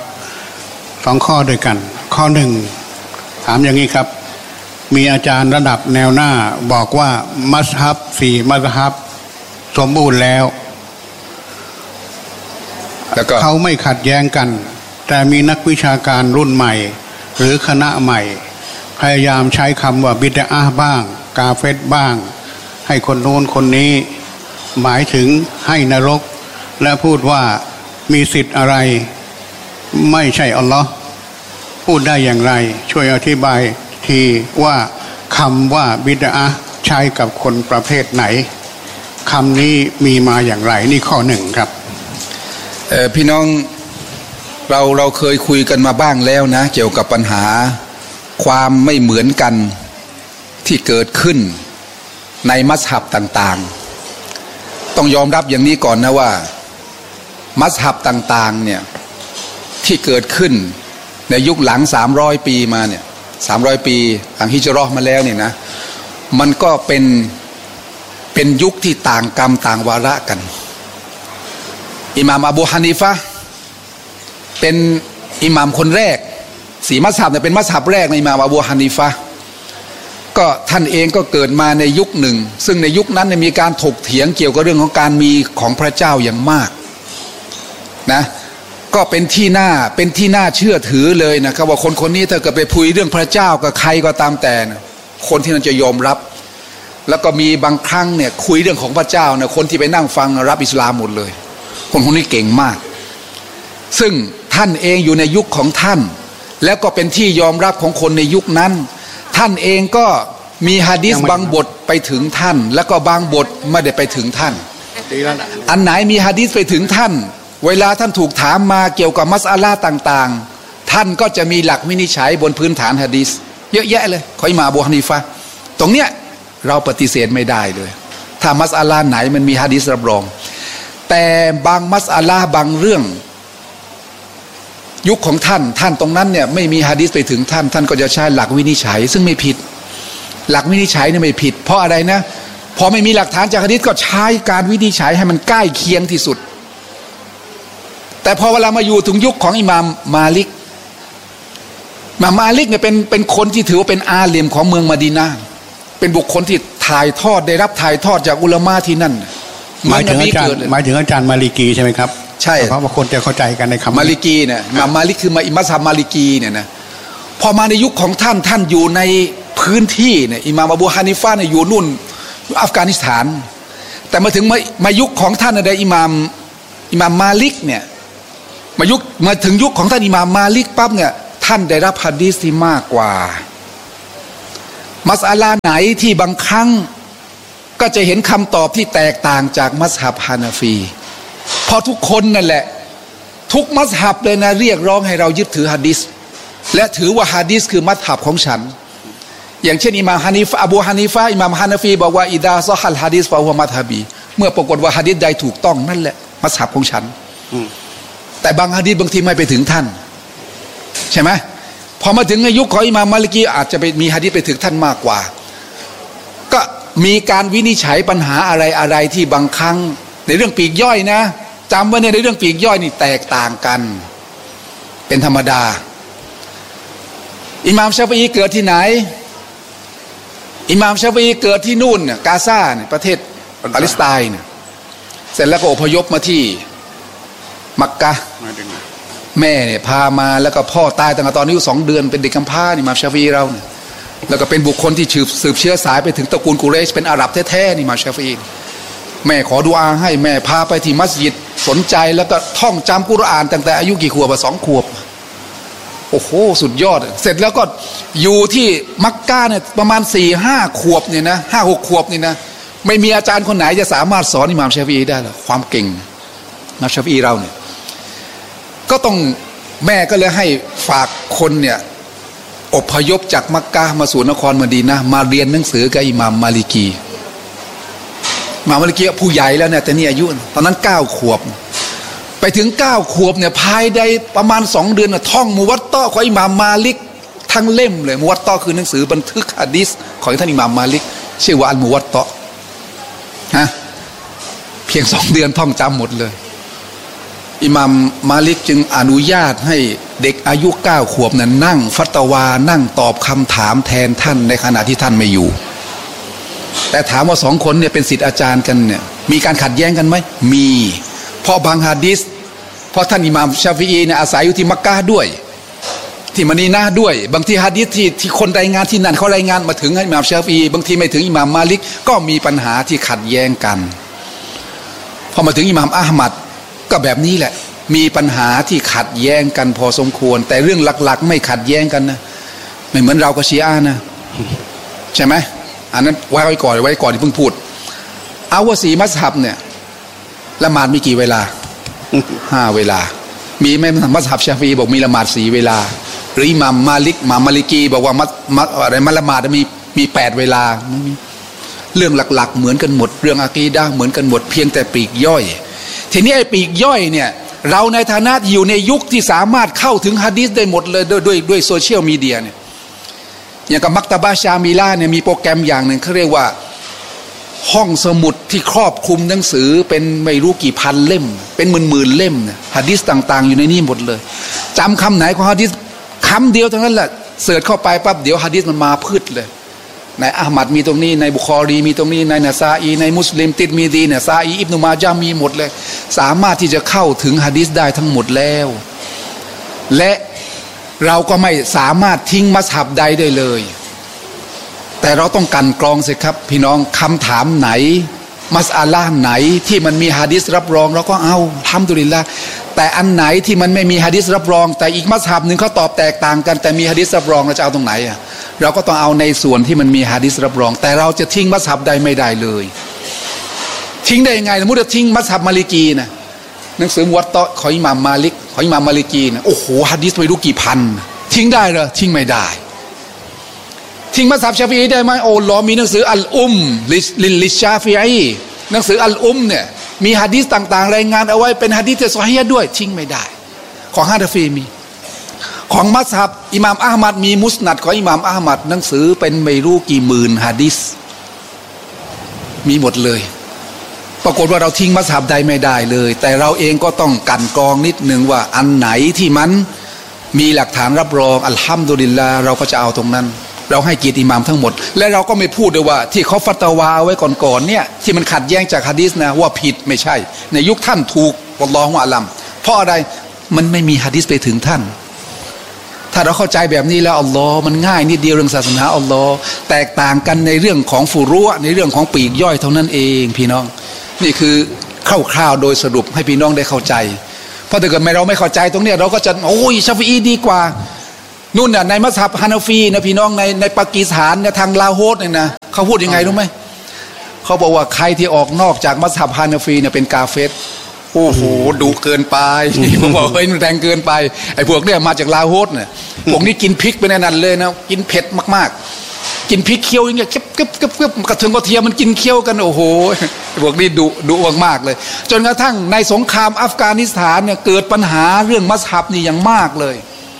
2 ข้อด้วยกันข้อ1ถามอย่างนี้ครับมีอาจารย์ระดับแนวหน้าบอกว่ามัซฮับ4 มัซฮับสมบูรณ์แล้วเขาไม่ขัดแย้งกันแต่มีนักวิชาการรุ่นใหม่หรือคณะใหม่พยายามใช้คำว่าบิดอะห์บ้างกาเฟรบ้างให้คนโน้นคนนี้หมายถึงให้นรกและพูดว่ามีสิทธิ์อะไรไม่ใช่อัลลอฮ์พูดได้อย่างไรช่วยอธิบายทีว่าคำว่าบิดอะห์ใช้กับคนประเภทไหนคำนี้มีมาอย่างไรนี่ข้อ1ครับพี่น้องเราเคยคุยกันมาบ้างแล้วนะเกี่ยวกับปัญหาความไม่เหมือนกันที่เกิดขึ้นในมัซฮับต่างๆต้องยอมรับอย่างนี้ก่อนนะว่ามัซฮับต่างๆเนี่ยที่เกิดขึ้นในยุคหลัง300 ปีมาเนี่ย300 ปีหลังฮิจเราะห์มาแล้วเนี่ยนะมันก็เป็นยุคที่ต่างกรรมต่างวาระกันอิหม่ามอบูฮานีฟะห์เป็นอิหม่ามคนแรก4 มัซฮับเนี่ยเป็นมัซฮับแรกในอิหม่ามอบูฮานีฟะห์ก็ท่านเองก็เกิดมาในยุคหนึ่งซึ่งในยุคนั้นมีการถกเถียงเกี่ยวกับเรื่องของการมีของพระเจ้าอย่างมากนะก็เป็นที่น่าเชื่อถือเลยนะครับว่าคนนี้ถ้าเกิดไปคุยเรื่องพระเจ้ากับใครก็ตามแต่นะคนที่นั่นจะยอมรับแล้วก็มีบางครั้งเนี่ยคุยเรื่องของพระเจ้านะคนที่ไปนั่งฟังรับอิสลามหมดเลยคนนี้เก่งมากซึ่งท่านเองอยู่ในยุคของท่านแล้วก็เป็นที่ยอมรับของคนในยุคนั้นท่านเองก็มีหะดีษบางบทไปถึงท่านแล้วก็บางบทไม่ได้ไปถึงท่านอันไหนมีหะดีษไปถึงท่านเวลาท่านถูกถามมาเกี่ยวกับมัสอะลาห์ต่างๆท่านก็จะมีหลักวินิจฉัยบนพื้นฐานหะดีษเยอะแยะเลยของอิหม่ามอบูฮานีฟะห์ตรงเนี้ยเราปฏิเสธไม่ได้เลยถ้ามัสอะลาห์ไหนมันมีหะดีษรับรองแต่บางมัสอะลาห์บางเรื่องยุคของท่านตรงนั้นเนี่ยไม่มีหะดีษไปถึงท่านก็จะใช้หลักวินิจฉัยซึ่งไม่ผิดหลักวินิจฉัยเนี่ยไม่ผิดเพราะอะไรนะพอไม่มีหลักฐานจากหะดีษก็ใช้การวินิจฉัยให้มันใกล้เคียงที่สุดแต่พอเวลามาอยู่ถึงยุคของอิหม่ามมาลิกเนี่ยเป็นคนที่ถือว่าเป็นอาลิมของเมืองมะดีนะห์เป็นบุคคลที่ได้รับถ่ายทอดจากอุลามะที่นั่นหมายถึงอาจารย์มาลิกีใช่ไหมครับใช่เพราะว่าคนจะเข้าใจกันในคำมาลิกีเนี่ยมาลิกคืออิมัมมาลิกีเนี่ยนะพอมาในยุคของท่านอยู่ในพื้นที่เนี่ยอิหม่ามอบูฮานิฟะห์เนี่ยอยู่นู่นอัฟกานิสถานแต่มาถึงมายุคของท่านอะไรอิหม่ามมาลิกเนี่ยมาถึงยุคของท่านอิหม่ามมาลิกปั๊บเนี่ยท่านได้รับหะดีษที่มากกว่ามัสอะลาไหนที่บางครั้งก็จะเห็นคำตอบที่แตกต่างจากมัซฮับฮานาฟีพอทุกคนนั่นแหละทุกมัซฮับเลยนะเรียกร้องให้เรายึดถือหะดีษและถือว่าหะดีษคือมัซฮับของฉันอย่างเช่นอิหม่ามฮานิฟะห์อบูฮานิฟะห์อิหม่ามฮานาฟีบอกว่าอิดาซอฮัลหะดีษฟะฮุวะมัซฮับีเมื่อปรากฏว่าหะดีษใดถูกต้องนั่นแหละมัซฮับของฉันแต่บางหะดีษบางทีไม่ไปถึงท่านใช่ไหมพอมาถึงในยุคของอิหม่ามมาลิกีอาจจะไปมีหะดีษไปถึงท่านมากกว่าก็มีการวินิจฉัยปัญหาอะไรที่บางครั้งในเรื่องปีกย่อยนะจำไว้ในเรื่องปีกย่อยนี่แตกต่างกันเป็นธรรมดาอิหม่ามชาฟิอีเกิดที่ไหนอิหม่ามชาฟิอีเกิดที่นู่นเนี่ยกาซาเนี่ยประเทศปาเลสไตน์เนี่ยเสร็จแล้วก็อพยพมาที่มักกะแม่เนี่ยพามาแล้วก็พ่อตายตั้งแต่ตอนอายุ2 เดือนเป็นเด็กกำพร้านี่อิหม่ามชาฟิอีเราเนี่ยแล้วก็เป็นบุคคลที่สืบเชื้อสายไปถึงตระกูลกุเรชเป็นอาหรับแท้ๆนี่อิหม่ามชาฟิอีแม่ขอดุอาให้แม่พาไปที่มัสยิดสนใจแล้วก็ท่องจำกุรอานตั้งแต่อายุกี่ขวบ2 ขวบโอ้โหสุดยอดเสร็จแล้วก็อยู่ที่มักกะเนี่ยประมาณ4-5 ขวบเนี่ยนะ5-6 ขวบนี่นะไม่มีอาจารย์คนไหนจะสามารถสอนอิหม่ามชาฟิอีได้หรอกความเก่งอิหม่ามชาฟิอีเราเนี่ยก็ต้องแม่ก็เลยให้ฝากคนเนี่ยอพยพจากมักกะมาสู่นครมะดีนะห์มาเรียนหนังสือกับอิหม่ามมาลิกีอิหม่ามมาลิกีผู้ใหญ่แล้วเนี่ยแต่นี่อายุตอนนั้น9 ขวบไปถึง9 ขวบเนี่ยภายในประมาณ2 เดือนนะท่องมุวัตตะของอิหม่ามมาลิกทั้งเล่มเลยมุวัตตะคือหนังสือบันทึกหะดีษของท่านอิหม่ามมาลิกชื่อว่าอัลมุวัตตะฮะเพียง2 เดือนท่องจำหมดเลยอิหม่ามมาลิกจึงอนุญาตให้เด็กอายุ9 ขวบนั้นนั่งฟัตวานั่งตอบคำถามแทนท่านในขณะที่ท่านไม่อยู่แต่ถามว่า2 คนเนี่ยเป็นศิษย์อาจารย์กันเนี่ยมีการขัดแย้งกันไหมมีเพราะบางหะดีษเพราะท่านอิหม่ามชาฟิอีเนี่ยอาศัยอยู่ที่มักกะด้วยที่มะดีนะห์ด้วยบางทีหะดีษที่คนรายงานที่นั่นเขารายงานมาถึงอิหม่ามชาฟิอีบางทีไม่ถึงอิหม่ามมาลิกก็มีปัญหาที่ขัดแย้งกันพอมาถึงอิหม่ามอะห์มัดก็แบบนี้แหละมีปัญหาที่ขัดแย้งกันพอสมควรแต่เรื่องหลักๆไม่ขัดแย้งกันนะไม่เหมือนเรากับชีอะห์นะใช่ไหมอันนั้นไว้ก่อนที่เพิ่งพูดเอาว่า4 มัซฮับเนี่ยละหมาดมีกี่เวลา5 เวลามีไหมมัซฮับชาฟีบอกมีละหมาด4 เวลาหรืออิหม่ามมาลิกีบอกว่ามัละหมาดมี8 เวลาเรื่องหลักๆเหมือนกันหมดเรื่องอะกีดะห์เหมือนกันหมดเพียงแต่ปีกย่อยทีนี้ไอ้ปีกย่อยเนี่ยเราในฐานะอยู่ในยุคที่สามารถเข้าถึงหะดีษได้หมดเลยด้วยโซเชียลมีเดียเนี่ยอย่างกับมักตะบะชามิลาเนี่ยมีโปรแกรมอย่างหนึ่งเขาเรียกว่าห้องสมุดที่ครอบคลุมหนังสือเป็นไม่รู้กี่พันเล่มเป็นหมื่นเล่มเนี่ยหะดีษต่างๆอยู่ในนี้หมดเลยจำคำไหนของหะดีษคำเดียวเท่านั้นแหละเสิร์ชเข้าไปปั๊บเดี๋ยวหะดีษมันมาพืชเลยในอะห์มัดมีตรงนี้ในบุคอรีมีตรงนี้ในนะซาอีในมุสลิมติดมีดีเนี่ยซาอีอิบนุมาญะห์มีหมดเลยสามารถที่จะเข้าถึงหะดีษได้ทั้งหมดแล้วและเราก็ไม่สามารถทิ้งมัซฮับใดได้เลยแต่เราต้องกันกรองสิครับพี่น้องคำถามไหนมัสอะละห์ไหนที่มันมีหะดีษรับรองเราก็เอาอัลฮัมดุลิลละห์แต่อันไหนที่มันไม่มีหะดีษรับรองแต่อีกมัซฮับหนึ่งเขาตอบแตกต่างกันแต่มีหะดีษรับรองเราจะเอาตรงไหนอ่ะเราก็ต้องเอาในส่วนที่มันมีหะดีษรับรองแต่เราจะทิ้งมัซฮับใดไม่ได้เลยทิ้งได้ยังไงสมมุติว่าทิ้งมัซฮับมาลิกีนะหนังสือมุวัตตะของอิหม่ามมาลิกของอิหม่ามมาลิกีนะโอ้โหหะดีษไม่รู้กี่พันทิ้งได้เหรอทิ้งไม่ได้ทิ้งมัซฮับชาฟิอีได้ไหมโอ้ลอมีหนังสืออัลอุมลิชาฟิอีหนังสืออัลอุมเนี่ยมีหะดีษต่างๆรายงานเอาไว้เป็นหะดีษที่ซอฮีฮ์ด้วยทิ้งไม่ได้ของฮะนาฟีมีของมัซฮับอิหม่ามอะห์มัดมีมุสนัดของอิหม่ามอะห์มัดหนังสือเป็นไม่รู้กี่หมื่นหะดีษมีหมดเลยปรากฏว่าเราทิ้งมัซฮับใดไม่ได้เลยแต่เราเองก็ต้องกันกรองนิดนึงว่าอันไหนที่มันมีหลักฐานรับรองอัลฮัมดุลิลลาห์เราก็จะเอาตรงนั้นเราให้เกียรติอิหม่ามทั้งหมดและเราก็ไม่พูดด้วยว่าที่เขาฟัตวาไว้ก่อนๆเนี่ยที่มันขัดแย้งจากหะดีษนะว่าผิดไม่ใช่ในยุคท่านถูกอัลลอฮฺอะลัมเพราะอะไรมันไม่มีหะดีษไปถึงท่านถ้าเราเข้าใจแบบนี้แล้วอัลลอฮ์มันง่ายนิดเดียวเรื่องศาสนาอัลลอฮ์แตกต่างกันในเรื่องของฟุรุในเรื่องของปีกย่อยเท่านั้นเองพี่น้องนี่คือคร่าวๆโดยสรุปให้พี่น้องได้เข้าใจเพราะถ้าเกิดเราไม่เข้าใจตรงนี้เราก็จะโอ้ยชาฟีอีดีกว่านู่นน่ะในมัซฮับฮานาฟีนะพี่น้องในปากีสถานเนี่ยทางลาโฮสเนี่ยนะเขาพูดยังไงรู้ไหมเขาบอกว่าใครที่ออกนอกจากมัซฮับฮานาฟีเนี่ยเป็นกาเฟรโอ้โหดุเกินไปผมบอกเฮ้ยมันแรงเกินไปไอ้พวกเนี่ยมาจากลาโฮสเนี่ยพวกนี้กินพริกไปในนั้นเลยนะกินเผ็ดมากๆกินพริกเคี้ยวอย่างเงี้ยเก็บกระเทียมกระเทียมมันกินเคี้ยวกันโอ้โหพวกนี้ดุมากๆเลยจนกระทั่งในสงครามอัฟกานิสถานเนี่ยเกิดปัญหาเรื่องมัซฮับนี่อย่างมากเลย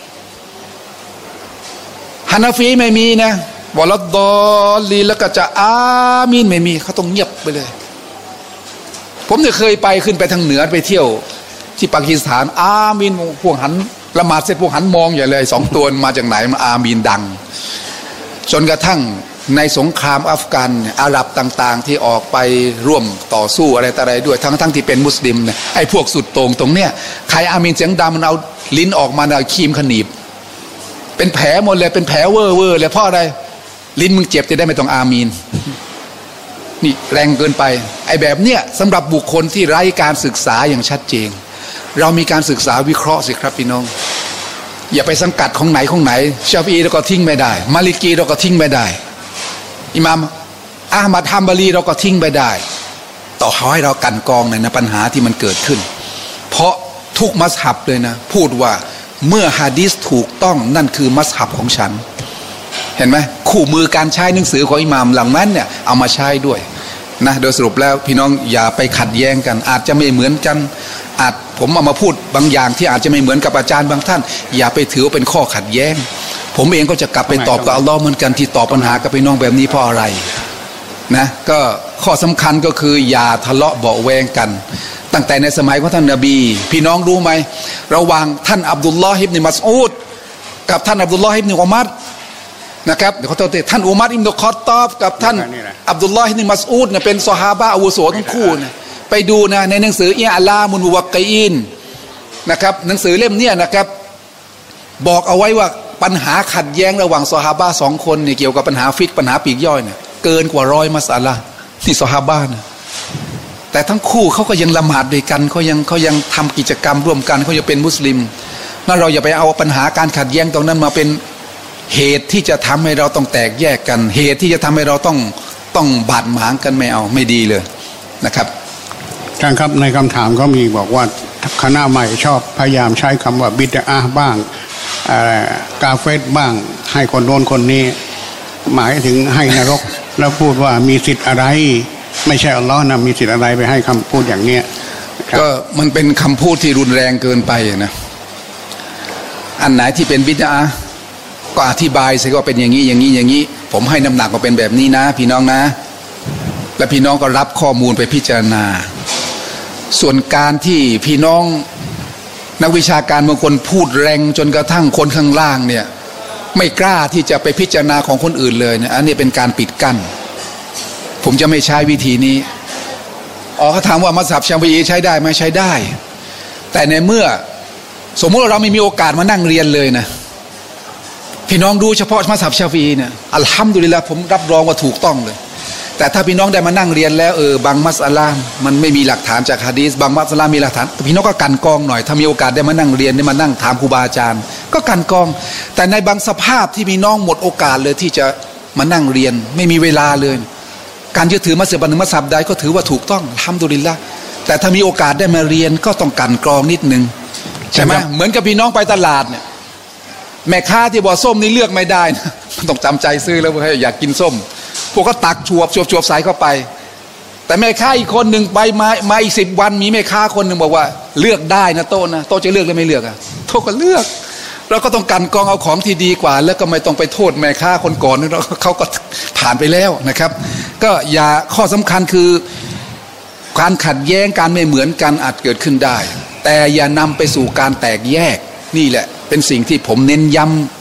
ฮานาฟีไม่มีนะวะลัดดอลลีแล้วก็จะอามีนไม่มีเขาต้องเงียบไปเลยผมเนี่ยเคยไปขึ้นไปทางเหนือไปเที่ยวที่ปากีสถานอามีนพวกหันละหมาดเสร็จพวกหันมองใหญ่เลยสองตัวมาจากไหนมาอามีนดังจนกระทั่งในสงครามอัฟกันอาหรับต่างๆที่ออกไปร่วมต่อสู้อะไรต่ออะไรด้วยทั้งที่เป็นมุสลิมเนี่ยไอ้พวกสุดโต่งตรงเนี้ยใครอามีนเสียงดังมันเอาลิ้นออกมาเอาครีมขนีบเป็นแผลหมดเลยเป็นแผลเวอร์เลยเพราะอะไรลิ้นมึงเจ็บจะได้ไม่ต้องอามีนนี่แรงเกินไปไอ้แบบเนี้ยสำหรับบุคคลที่ไร้การศึกษาอย่างชัดเจนเรามีการศึกษาวิเคราะห์สิครับพี่น้องอย่าไปสังกัดของไหนชาฟีอีเราก็ทิ้งไม่ได้มาลิกีเราก็ทิ้งไม่ได้อิหม่ามอะห์มัดฮัมบารีเราก็ทิ้งไม่ได้ต่อให้เรากันกองในปัญหาที่มันเกิดขึ้นเพราะทุกมัซฮับเลยนะพูดว่าเมื่อหะดีษถูกต้องนั่นคือมัซฮับของฉันเห็นไหมคู่มือการใช้หนังสือของอิหม่ามหลังนั้นเนี่ยเอามาใช้ด้วยนะโดยสรุปแล้วพี่น้องอย่าไปขัดแย้งกันอาจจะไม่เหมือนกันผมเอามาพูดบางอย่างที่อาจจะไม่เหมือนกับอาจารย์บางท่านอย่าไปถือเป็นข้อขัดแย้งผมเองก็จะกลับไปตอบกับอัลลอฮ์เหมือนกันที่ตอบปัญหากับพี่น้องแบบนี้เพราะอะไรนะก็ข้อสำคัญก็คืออย่าทะเลาะเบาะแวงกันตั้งแต่ในสมัยของท่านนบีพี่น้องรู้ไหมระหว่างท่านอับดุลลอฮ์อิบนุมัสอูดกับท่านอับดุลลอฮ์อิบนุอุมัรนะครับเดี๋ยวเขาเตือนท่านอุมัรอิบนุคอฏฏอบกับท่านอับดุลลอฮ์อิบนุมัสอูดเนี่ยเป็นซอฮาบะห์อาวุโสทั้งคู่นะไปดูนะในหนังสืออิอาลามุนมุวักกีอินนะครับหนังสือเล่มเนี้ยนะครับบอกเอาไว้ว่าปัญหาขัดแย้งระหว่างซอฮาบะห์สองคนเนี่ยเกี่ยวกับปัญหาฟิกปัญหาปีกย่อยเนี่ยเกินกว่า100มัสอะละห์ที่ซอฮาบะห์นะแต่ทั้งคู่เขาก็ยังละหมาดด้วยกันเขายังทำกิจกรรมร่วมกันเขายังเป็นมุสลิมนั่นเราอย่าไปเอาปัญหาการขัดแย้งตรงนั้นมาเป็นเหตุที่จะทำให้เราต้องแตกแยกกันเหตุที่จะทำให้เราต้องบาดหมางกันไม่ดีเลยนะครับท่านครับในคำถามก็มีบอกว่าคณะใหม่ชอบพยายามใช้คำว่าบิดอะห์บ้างกาเฟรบ้างให้คนโน้นคนนี้หมายถึงให้นรกแล้วพูดว่ามีสิทธิ์อะไรไม่ใช่อัลลอฮ์นะมีสิทธิ์อะไรไปให้คำพูดอย่างเนี้ยก็มันเป็นคำพูดที่รุนแรงเกินไปนะอันไหนที่เป็นบิดอะห์ก็อธิบายสิว่าเป็นอย่างนี้ผมให้น้ำหนักว่าเป็นแบบนี้นะพี่น้องนะและพี่น้องก็รับข้อมูลไปพิจารณาส่วนการที่พี่น้องนักวิชาการบางคนพูดแรงจนกระทั่งคนข้างล่างเนี่ยไม่กล้าที่จะไปพิจารณาของคนอื่นเลยนะอันนี้เป็นการปิดกั้นผมจะไม่ใช้วิธีนี้เขาถามว่ามัซฮับชาฟีอีใช้ได้ไหมใช้ได้แต่ในเมื่อสมมติเราไม่มีโอกาสมานั่งเรียนเลยนะพี่น้องดูเฉพาะมัซฮับชาฟีอีเนี่ยอัลฮัมดุลิลละห์ผมรับรองว่าถูกต้องเลยแต่ถ้าพี่น้องได้มานั่งเรียนแล้วบางมัสอะละห์มันไม่มีหลักฐานจากหะดีษบางมัสอะละห์มีหลักฐานพี่น้องก็กันกองหน่อยถ้ามีโอกาสได้มานั่งเรียนได้มานั่งถามครูบาอาจารย์ก็กันกองแต่ในบางสภาพที่พี่น้องหมดโอกาสเลยที่จะมานั่งเรียนไม่มีเวลาเลยการยึดถือมัสยิดหนึ่งมัสยิดใดก็ถือว่าถูกต้องอัลฮัมดุลิลละห์แต่ถ้ามีโอกาสได้มาเรียนก็ต้องกันกรองนิดนึงใช่ไหมเหมือนกับพี่น้องไปตลาดเนี่ยแม่ค้าที่บอกส้มนี่เลือกไม่ได้นะต้องจำใจซื้อแล้วให้อยากกินส้มพวกก็ตักชวบใส่เข้าไปแต่แม่ค้าอีกคนหนึ่งไปมาอีก10 วันมีแม่ค้าคนหนึ่งบอกว่าเลือกได้นะโต๊ะนะโต๊ะจะเลือกหรือไม่เลือกอะโต๊ะก็เลือกเราก็ต้องกันกองเอาของที่ดีกว่าแล้วก็ไม่ต้องไปโทษแม่ค้าคนก่อนเขาก็ผ่านไปแล้วนะครับก็อย่าข้อสำคัญคือการขัดแย้งการไม่เหมือนกันอาจเกิดขึ้นได้แต่อย่านำไปสู่การแตกแยกนี่แหละเป็นสิ่งที่ผมเน้นย้ำ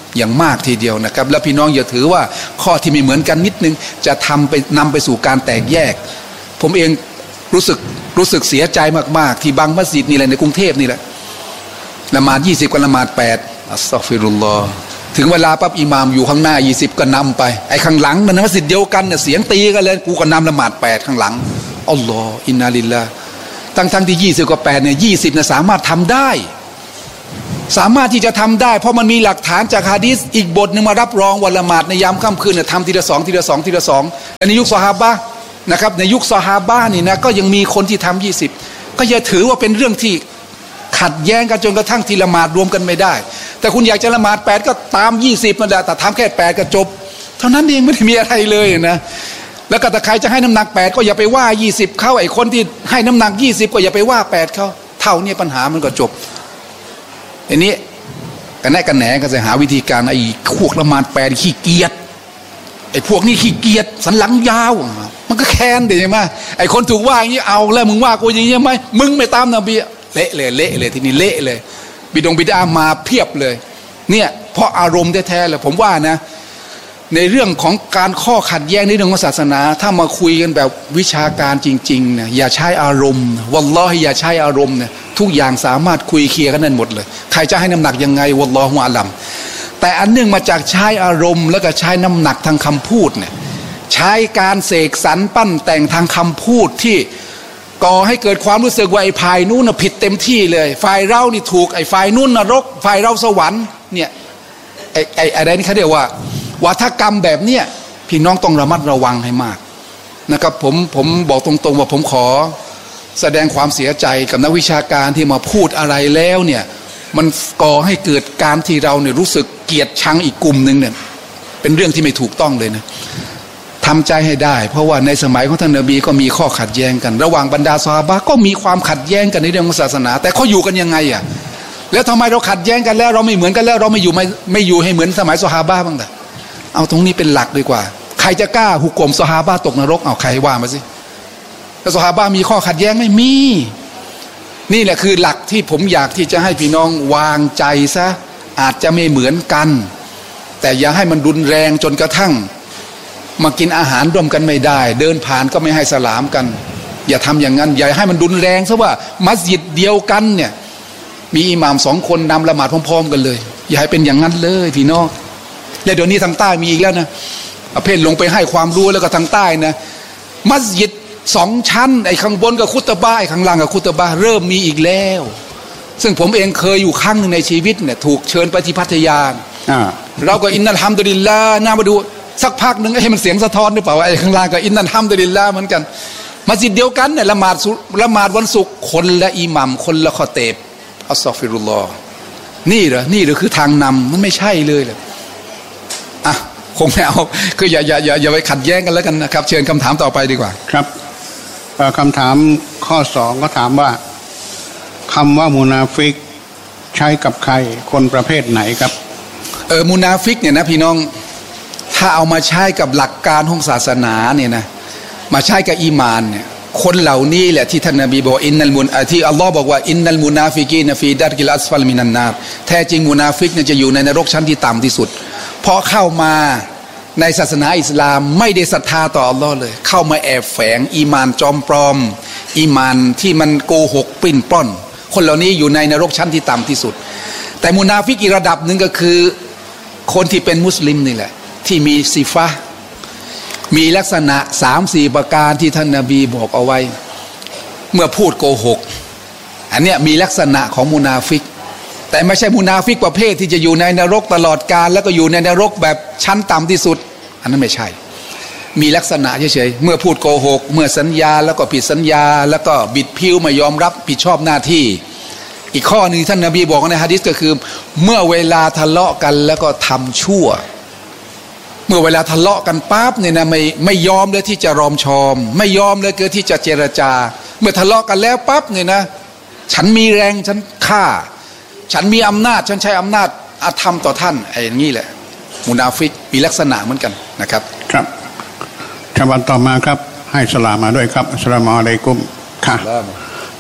อย่างมากทีเดียวนะครับแล้วพี่น้องอย่าถือว่าข้อที่ไม่เหมือนกันนิดนึงจะนำไปสู่การแตกแยกผมเองรู้สึกเสียใจมากๆที่บางมัสยิดนี่แหละในกรุงเทพนี่แหละละหมาด20กับละหมาด8อัสตัฆฟิรุลลอฮ์ถึงเวลาปั๊บอิหม่ามอยู่ข้างหน้า20ก็นำไปไอ้ข้างหลังมันมัสยิดเดียวกันเนี่ยเสียงตีกันเลยกูก็นำละหมาด8ข้างหลังอัลลอฮ์อินนาลิลลาห์ทั้งที่20กับ8เนี่ย20เนี่ยสามารถทำได้สามารถที่จะทำได้เพราะมันมีหลักฐานจากหะดีษอีกบทหนึ่งมารับรองว่าละหมาดในยามค่ำคืนเนี่ยทำทีละ2ทีละ2ทีละ2ในยุคซอฮาบะห์นะครับในยุคซอฮาบะห์นี่นะก็ยังมีคนที่ทำ20ก็อย่าถือว่าเป็นเรื่องที่ขัดแย้งกันจนกระทั่งที่ละหมาดรวมกันไม่ได้แต่คุณอยากจะละหมาด8ก็ตาม20นั่นแหละแต่ทำแค่8ก็จบเท่านั้นเองไม่ได้มีอะไรเลยนะแล้วก็ถ้าใครจะให้น้ำหนัก8ก็อย่าไปว่า20เข้าไอ้คนที่ให้น้ำหนัก20ก็อย่าไปว่า8เขาเท่านี้ปัญหามันก็จบอันนี้กันแน่กันแหนก็จะหาวิธีการไอ้พวกละหมาด8ขี้เกียจไอ้พวกนี้ขี้เกียจสันหลังยาวมันก็แค้นดิใช่ไหมไอ้คนถูกว่าอย่างนี้เอาแล้วมึงว่ากูอย่างนี้ใช่ไหมมึงไม่ตามนบีเละเลยทีนี้เละเลยบิดามาเพียบเลยเนี่ยเพราะอารมณ์แท้ๆเลยผมว่านะในเรื่องของการข้อขัดแย้งในเรื่องของศาสนาถ้ามาคุยกันแบบวิชาการจริงๆเนี่ยอย่าใช้อารมณ์วัลลอฮิอย่าใช้อารมณ์เนี่ยทุกอย่างสามารถคุยเคลียร์กันได้หมดเลยใครจะให้น้ำหนักยังไงวัลลอฮุอาลัมแต่อันเนื่องมาจากใช้อารมณ์แล้วก็ใช้น้ำหนักทางคำพูดเนี่ยใช้การเสกสรรปั้นแต่งทางคำพูดที่ก่อให้เกิดความรู้สึกว่าไอ้ฝ่ายนู้นผิดเต็มที่เลยฝ่ายเรานี่ถูกไอ้ฝ่ายนู้นนรกฝ่ายเราสวรรค์เนี่ยไอ้อะไรนี่เขาเรียกว่าวาทกรรมแบบเนี้ยพี่น้องต้องระมัดระวังให้มากนะครับผมบอกตรงๆว่าผมขอแสดงความเสียใจกับนักวิชาการที่มาพูดอะไรแล้วเนี่ยมันก่อให้เกิดการที่เราเนี่ยรู้สึกเกลียดชังอีกกลุ่มนึงเนี่ยเป็นเรื่องที่ไม่ถูกต้องเลยนะทำใจให้ได้เพราะว่าในสมัยของท่านนบีก็มีข้อขัดแย้งกันระหว่างบรรดาซอฮาบะห์ก็มีความขัดแย้งกันในเรื่องของศาสนาแต่เขาอยู่กันยังไงอ่ะแล้วทำไมเราขัดแย้งกันแล้วเราไม่เหมือนกันแล้วเราไม่อยู่ให้เหมือนสมัยซอฮาบะห์บ้างล่ะเอาตรงนี้เป็นหลักดีกว่าใครจะกล้าหุกกลมซอฮาบะห์ตกนรกเอาใครว่ามาสิแล้วซอฮาบะห์มีข้อขัดแย้งไม่มีนี่แหละคือหลักที่ผมอยากที่จะให้พี่น้องวางใจซะอาจจะไม่เหมือนกันแต่อย่าให้มันรุนแรงจนกระทั่งมากินอาหารร่วมกันไม่ได้เดินผ่านก็ไม่ให้สลามกันอย่าทำอย่างนั้นอย่าให้มันรุนแรงซะว่ามัสยิดเดียวกันเนี่ยมีอิหม่าม2คนนำละหมาดพร้อมๆกันเลยอย่าให้เป็นอย่างนั้นเลยพี่น้องและเดี๋ยวนี้ทางใต้มีอีกแล้วนะประเภทลงไปให้ความรู้แล้วก็ทางใต้นะมัสยิด2ชั้นไอ้ข้างบนกับคุตบะไอ้ข้างล่างกับคุตบะเริ่มมีอีกแล้วซึ่งผมเองเคยอยู่ครั้งหนึ่งในชีวิตเนี่ยถูกเชิญไปที่พัทยาเราก็อินนัลฮัมดุลิลลาห์น่ามาดูสักพักหนึ่งให้มันเสียงสะท้อนหรือเปล่าไอ้ข้างล่างกับอินนัลฮัมดุลิลลาห์เหมือนกันมัสยิดเดียวกันเนี่ยละหมาดวันศุกร์คนละอิหมัมคนละคอเตบอัสซอฟิรุลลอฮ์นี่เหรอคือทางนำมันไม่ใช่เลยเลยอ่ะคงไม่เอาคืออย่าไปขัดแย้งกันแล้วกันนะครับเชิญคำถามต่อไปดีกว่าครับคำถามข้อ2ก็ถามว่าคำว่ามุนาฟิกใช้กับใครคนประเภทไหนครับมุนาฟิกเนี่ยนะพี่น้องถ้าเอามาใช้กับหลักการของศาสนาเนี่ยนะมาใช้กับอีมานเนี่ยคนเหล่านี้แหละที่ท่านนบีบอกอินนัลมุนที่อัลลอฮ์บอกว่าอินนัลมุนาฟิกีนฟีดัรกิลอัสฟัลมินันนาร์แท้จริงมุนาฟิกเนี่ยจะอยู่ในนรกชั้นที่ต่ำที่สุดเพราะเข้ามาในศาสนาอิสลามไม่ได้ศรัทธาต่ออัลลอฮ์เลยเข้ามาแอบแฝงอีมานจอมปลอมอีมานที่มันโกหกปลิ้นปล้อนคนเหล่านี้อยู่ในนรกชั้นที่ต่ำที่สุดแต่มุนาฟิกอีกระดับหนึ่งก็คือคนที่เป็นมุสลิมนี่แหละที่มีซิฟะห์มีลักษณะ 3-4 ประการที่ท่านนบีบอกเอาไว้เมื่อพูดโกหกอันเนี้ยมีลักษณะของมุนาฟิกแต่ไม่ใช่มุนาฟิกประเภทที่จะอยู่ในนรกตลอดกาลแล้วก็อยู่ในนรกแบบชั้นต่ำที่สุดอันนั้นไม่ใช่มีลักษณะเฉยๆเมื่อพูดโกหกเมื่อสัญญาแล้วก็ผิดสัญญาแล้วก็บิดผิวไม่ยอมรับผิดชอบหน้าที่อีกข้อนึงท่านนบีบอกในหะดีษก็คือเมื่อเวลาทะเลาะกันแล้วก็ทำชั่วเมื่อเวลาทะเลาะกันปั๊บเนี่ยนะไม่ยอมเลยที่จะรอมชอมไม่ยอมเลยที่จะเจรจาเมื่อทะเลาะกันแล้วปั๊บเนี่ยนะฉันมีแรงฉันฆ่าฉันมีอำนาจฉันใช้อำนาจอาธรรมต่อท่านไอ้อย่างนี้แหละมุนาฟิกมีลักษณะเหมือนกันนะครับครับคำวันต่อมาครับให้สลามมาด้วยครับอัสสลามุอะลัยกุมค่ะ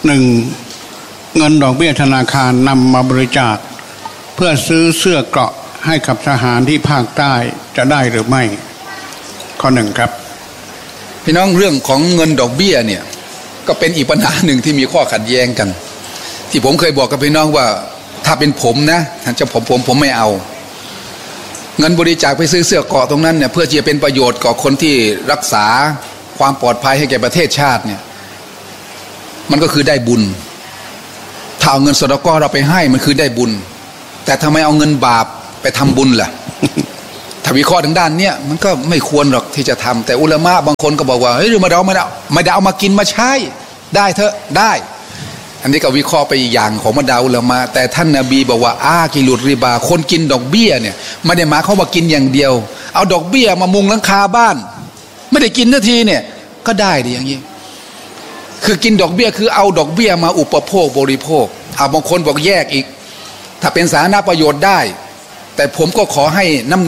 1เงินดอกเบี้ยธนาคารนำมาบริจาคเพื่อซื้อเสื้อเกราะให้กับทหารที่ภาคใต้จะได้หรือไม่ข้อหนึ่งครับพี่น้องเรื่องของเงินดอกเบี้ยเนี่ยก็เป็นอีกปัญหาหนึ่งที่มีข้อขัดแย้งกันที่ผมเคยบอกกับพี่น้องว่าถ้าเป็นผมนะจะผมไม่เอาเงินบริจาคไปซื้อเสื้อเกราะตรงนั้นเนี่ยเพื่อจะเป็นประโยชน์กับคนที่รักษาความปลอดภัยให้แก่ประเทศชาติเนี่ยมันก็คือได้บุญถ้าเอาเงินสดก็เราไปให้มันคือได้บุญแต่ทำไมเอาเงินบาปไปทำบุญล่ะ ถ้าวิเคราะห์ทางด้านเนี้ยมันก็ไม่ควรหรอกที่จะทำแต่อุลามะบางคนก็บอกว่าเฮ้ยไม่ได้เอามากินมาใช้ได้เถอะได้อันนี้ก็วิเคราะห์ไปอีกอย่างของบรรดาอุลามะแต่ท่านนบีบอกว่าอากิลุริบาคนกินดอกเบี้ยเนี่ยไม่ได้หมายเขาว่ากินอย่างเดียวเอาดอกเบี้ยมามุงหลังคาบ้านไม่ได้กินนาทีเนี่ยก็ได้ดิอย่างนี้คือกินดอกเบี้ยคือเอาดอกเบี้ยมาอุปโภคบริโภคเอาบางคนบอกแยกอีกถ้าเป็นสาธารณประโยชน์ได้แต่ผมก็ขอให้น้ำ